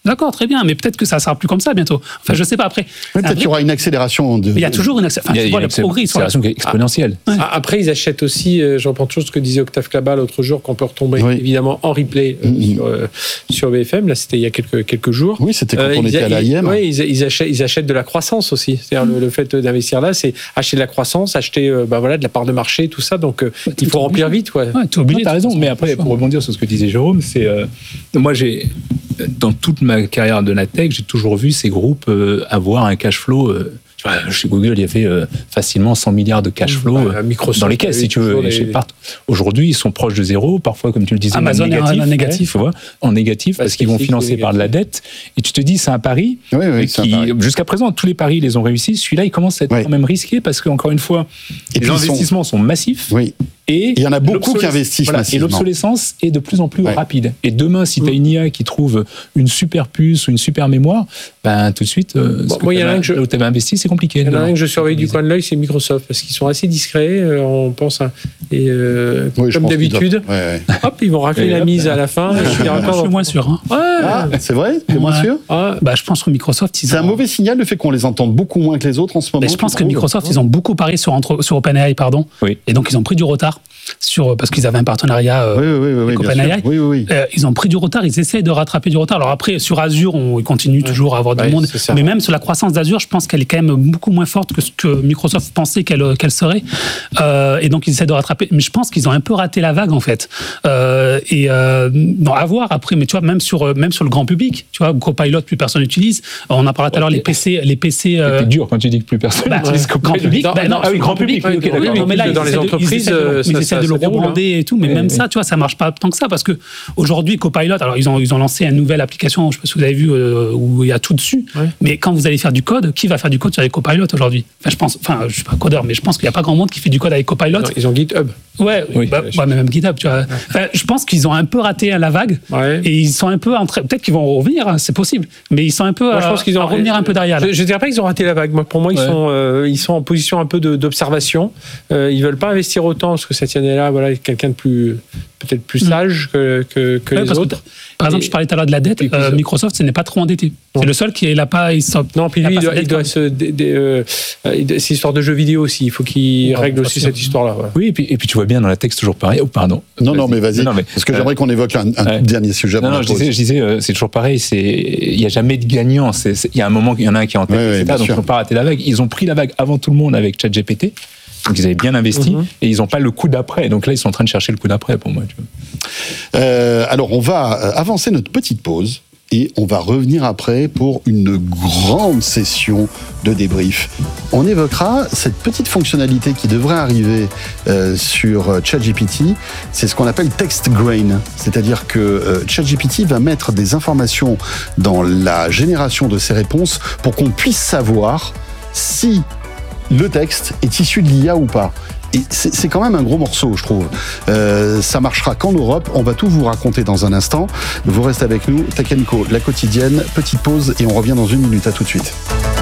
D'accord, très bien, mais peut-être que ça ne sera plus comme ça bientôt. Enfin, je sais pas après. Peut-être qu'il y aura une accélération. De... Il y a toujours une, accé... enfin, il y a, tu vois, il y a le progrès, une accélération qui est exponentielle. Ouais. Après, ils achètent aussi, euh, je reprends toujours ce que disait Octave Klaba l'autre jour, qu'on peut retomber oui. évidemment en replay euh, mmh. sur, euh, sur B F M. Là, c'était il y a quelques, quelques jours. Oui, c'était quand euh, on ils, était à l'A I M. Oui, ils, ils, achètent, ils achètent de la croissance aussi. C'est-à-dire mmh. le, le fait d'investir là, c'est acheter de la croissance, acheter euh, bah, voilà, de la part de marché, tout ça. Donc, euh, ouais, il faut remplir vite. Ouais. Ouais, tu as raison, mais après, pour rebondir sur ce que disait Jérôme, c'est euh, moi, j'ai dans toute ma carrière de la tech, j'ai toujours vu ces groupes euh, avoir un cash flow. Euh, chez Google, il y avait euh, facilement cent milliards de cash flow bah, euh, dans les caisses, si tu veux. Les... Chez Part. Aujourd'hui, ils sont proches de zéro, parfois, comme tu le disais, Amazon en négatif, en négatif, ouais, ouais. en négatif parce qu'ils vont financer par de la dette. Et tu te dis, c'est un pari. Oui, oui, qui, pari. Jusqu'à présent, tous les paris, ils les ont réussi. Celui-là, il commence à être oui. quand même risqué parce qu'encore une fois, et les investissements sont... sont massifs. Oui. Et il y en a beaucoup qui investissent voilà, massivement. Et l'obsolescence est de plus en plus ouais. rapide. Et demain, si tu as une I A qui trouve une super puce ou une super mémoire, ben, tout de suite, euh, bon, moi, il y en a un que je... où tu avais investi, c'est compliqué. Il y en a un que je surveille du coin de l'œil, c'est Microsoft, parce qu'ils sont assez discrets, euh, on pense. À... Et euh, oui, comme d'habitude, doivent... ouais, ouais. hop, ils vont rafler la mise à la fin. je suis, je suis moins sûr. Hein. Ouais. Ah, c'est vrai? T'es ouais. moins sûr? ah, bah, Je pense que Microsoft... C'est ont... un mauvais signal, le fait qu'on les entende beaucoup moins que les autres en ce moment. Mais je pense que Microsoft, ils ont beaucoup parié sur, entre... sur OpenAI, pardon. Oui. Et donc, ils ont pris du retard. Sur, parce qu'ils avaient un partenariat euh, oui, oui, oui, avec oui, OpenAI. Oui, oui, oui. Euh, ils ont pris du retard, ils essaient de rattraper du retard. Alors après, sur Azure, on continue ouais. toujours à avoir du ouais, monde. Mais même sur la croissance d'Azure, je pense qu'elle est quand même beaucoup moins forte que ce que Microsoft pensait qu'elle, qu'elle serait. Euh, et donc, ils essaient de rattraper. Mais je pense qu'ils ont un peu raté la vague, en fait. Euh, et euh, bon, à voir après, mais tu vois, même sur, même sur le grand public, tu vois, Copilot, plus personne n'utilise. On en parlait tout à l'heure, les P C. Les P C euh... c'est dur quand tu dis que plus personne bah, n'utilise Copilot. Grand public, bah, non, ah oui, grand public. public oui, okay, oui, mais là, dans les entreprises, ils essaient de le rebrander et tout, mais oui, même oui. ça, tu vois, ça marche pas tant que ça, parce que aujourd'hui, Copilot, alors ils ont, ils ont lancé une nouvelle application, je sais pas si vous avez vu, euh, où il y a tout dessus, ouais. mais quand vous allez faire du code, qui va faire du code sur les Copilot aujourd'hui? Enfin, je pense, enfin, je suis pas codeur, mais je pense qu'il y a pas grand monde qui fait du code avec Copilot. Non, ils ont GitHub. Ouais, oui, bah, ouais, mais même GitHub, tu vois. Ouais. Enfin, je pense qu'ils ont un peu raté la vague, ouais. et ils sont un peu en train, peut-être qu'ils vont revenir, hein, c'est possible, mais ils sont un peu, Moi, je pense qu'ils ont à revenir un peu derrière. Là. Je, je dirais pas qu'ils ont raté la vague. Moi, pour moi, ils ouais. sont, euh, ils sont en position un peu de, d'observation. Euh, ils veulent pas investir autant parce que Satya Nadella, voilà, quelqu'un de plus, peut-être plus sage que, que, que ouais, les autres. Que, par exemple, et, je parlais tout à l'heure de la dette. Euh, Microsoft, ce n'est pas trop endetté. Non. C'est le seul qui est là pas. Il non, puis lui, il doit, il doit se, des, des, euh, c'est histoire de jeux vidéo aussi. Il faut qu'il ouais, règle aussi cette histoire-là. Ouais. Oui, et puis, et puis tu vois bien dans la texte toujours pareil. Oh, pardon. Non, non, mais vas-y. Non, non, mais, parce que euh, j'aimerais qu'on évoque un, un ouais. dernier sujet. Non, non, je disais, je disais, euh, c'est toujours pareil. C'est, il y a jamais de gagnant. C'est, c'est, il y a un moment, il y en a un qui est en tête. Ouais, ouais, donc ils n'ont pas raté la vague. Ils ont pris la vague avant tout le monde avec ChatGPT. Donc ils avaient bien investi mm-hmm. et ils n'ont pas le coup d'après. Donc là, ils sont en train de chercher le coup d'après pour moi. Tu vois. Euh, alors, on va avancer notre petite pause et on va revenir après pour une grande session de débrief. On évoquera cette petite fonctionnalité qui devrait arriver euh, sur ChatGPT. C'est ce qu'on appelle text grain. C'est-à-dire que euh, ChatGPT va mettre des informations dans la génération de ses réponses pour qu'on puisse savoir si le texte est issu de l'I A ou pas. Et c'est, c'est quand même un gros morceau, je trouve. Euh, ça marchera qu'en Europe. On va tout vous raconter dans un instant. Vous restez avec nous. Tech and Co, la quotidienne. Petite pause et on revient dans une minute. À tout de suite.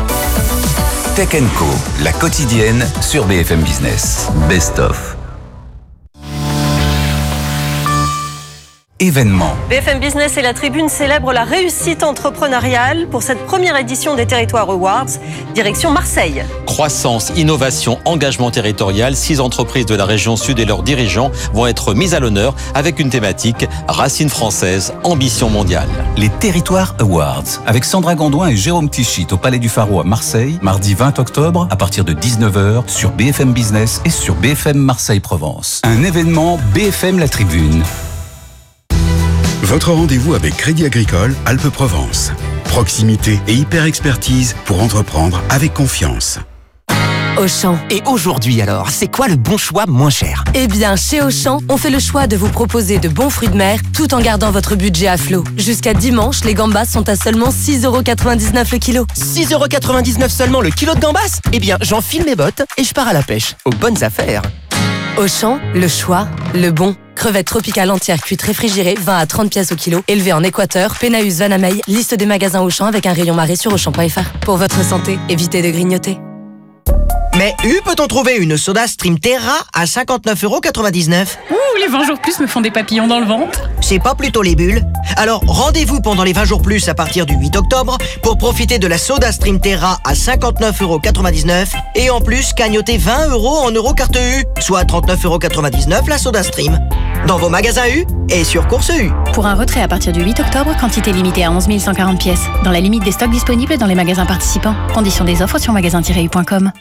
Tech and Co, la quotidienne sur B F M Business. Best of. Événement. B F M Business et la Tribune célèbrent la réussite entrepreneuriale pour cette première édition des Territoires Awards, direction Marseille. Croissance, innovation, engagement territorial, six entreprises de la région sud et leurs dirigeants vont être mises à l'honneur avec une thématique racines françaises, ambition mondiale. Les Territoires Awards, avec Sandra Gondouin et Jérôme Tichit au Palais du Pharo à Marseille, mardi vingt octobre à partir de dix-neuf heures sur B F M Business et sur B F M Marseille-Provence. Un événement B F M La Tribune. Votre rendez-vous avec Crédit Agricole Alpes-Provence. Proximité et hyper-expertise pour entreprendre avec confiance. Auchan. Et aujourd'hui alors, c'est quoi le bon choix moins cher? Eh bien, chez Auchan, on fait le choix de vous proposer de bons fruits de mer tout en gardant votre budget à flot. Jusqu'à dimanche, les gambas sont à seulement six euros quatre-vingt-dix-neuf le kilo. six euros quatre-vingt-dix-neuf seulement le kilo de gambas? Eh bien, j'enfile mes bottes et je pars à la pêche. Aux bonnes affaires. Auchan, le choix, le bon. Crevettes tropicales entières cuites réfrigérées, vingt à trente pièces au kilo. Élevées en Équateur, Pénaus, Vanamey. Liste des magasins Auchan avec un rayon marée sur Auchan point F R. Pour votre santé, évitez de grignoter. Mais où peut-on trouver une Soda Stream Terra à cinquante-neuf euros quatre-vingt-dix-neuf? Ouh, les vingt jours plus me font des papillons dans le ventre. C'est pas plutôt les bulles? Alors rendez-vous pendant les vingt jours plus à partir du huit octobre pour profiter de la Soda Stream Terra à cinquante-neuf euros quatre-vingt-dix-neuf et en plus cagnoter vingt euros en euro carte U, soit trente-neuf euros quatre-vingt-dix-neuf la Soda Stream. Dans vos magasins U et sur Course U. Pour un retrait à partir du huit octobre, quantité limitée à onze mille cent quarante pièces. Dans la limite des stocks disponibles dans les magasins participants. Conditions des offres sur magasin tiret u point com.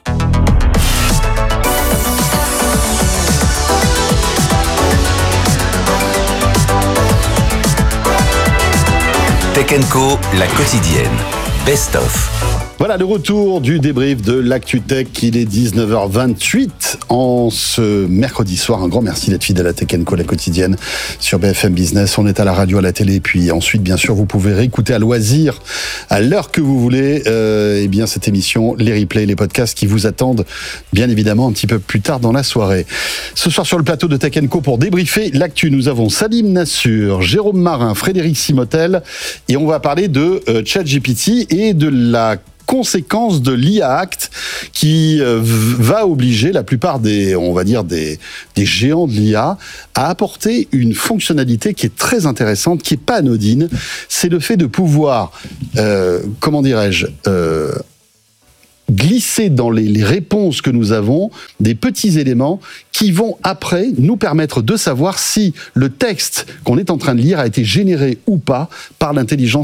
Tech and Co, la quotidienne. Best of. Voilà le retour du débrief de l'ActuTech. Il est dix-neuf heures vingt-huit en ce mercredi soir. Un grand merci d'être fidèle à Tech and Co, la quotidienne, sur B F M Business. On est à la radio, à la télé, puis ensuite, bien sûr, vous pouvez réécouter à loisir, à l'heure que vous voulez, euh, eh bien, cette émission, les replays, les podcasts qui vous attendent, bien évidemment, un petit peu plus tard dans la soirée. Ce soir, sur le plateau de Tech and Co, pour débriefer l'actu, nous avons Salim Nassur, Jérôme Marin, Frédéric Simotel, et on va parler de euh, ChatGPT et de la conséquence de l'I A Act qui euh, va obliger la plupart des, on va dire, des, des géants de l'I A à apporter une fonctionnalité qui est très intéressante, qui est pas anodine. C'est le fait de pouvoir, euh, comment dirais-je, euh, glisser dans les, les réponses que nous avons des petits éléments qui vont après nous permettre de savoir si le texte qu'on est en train de lire a été généré ou pas par l'intelligence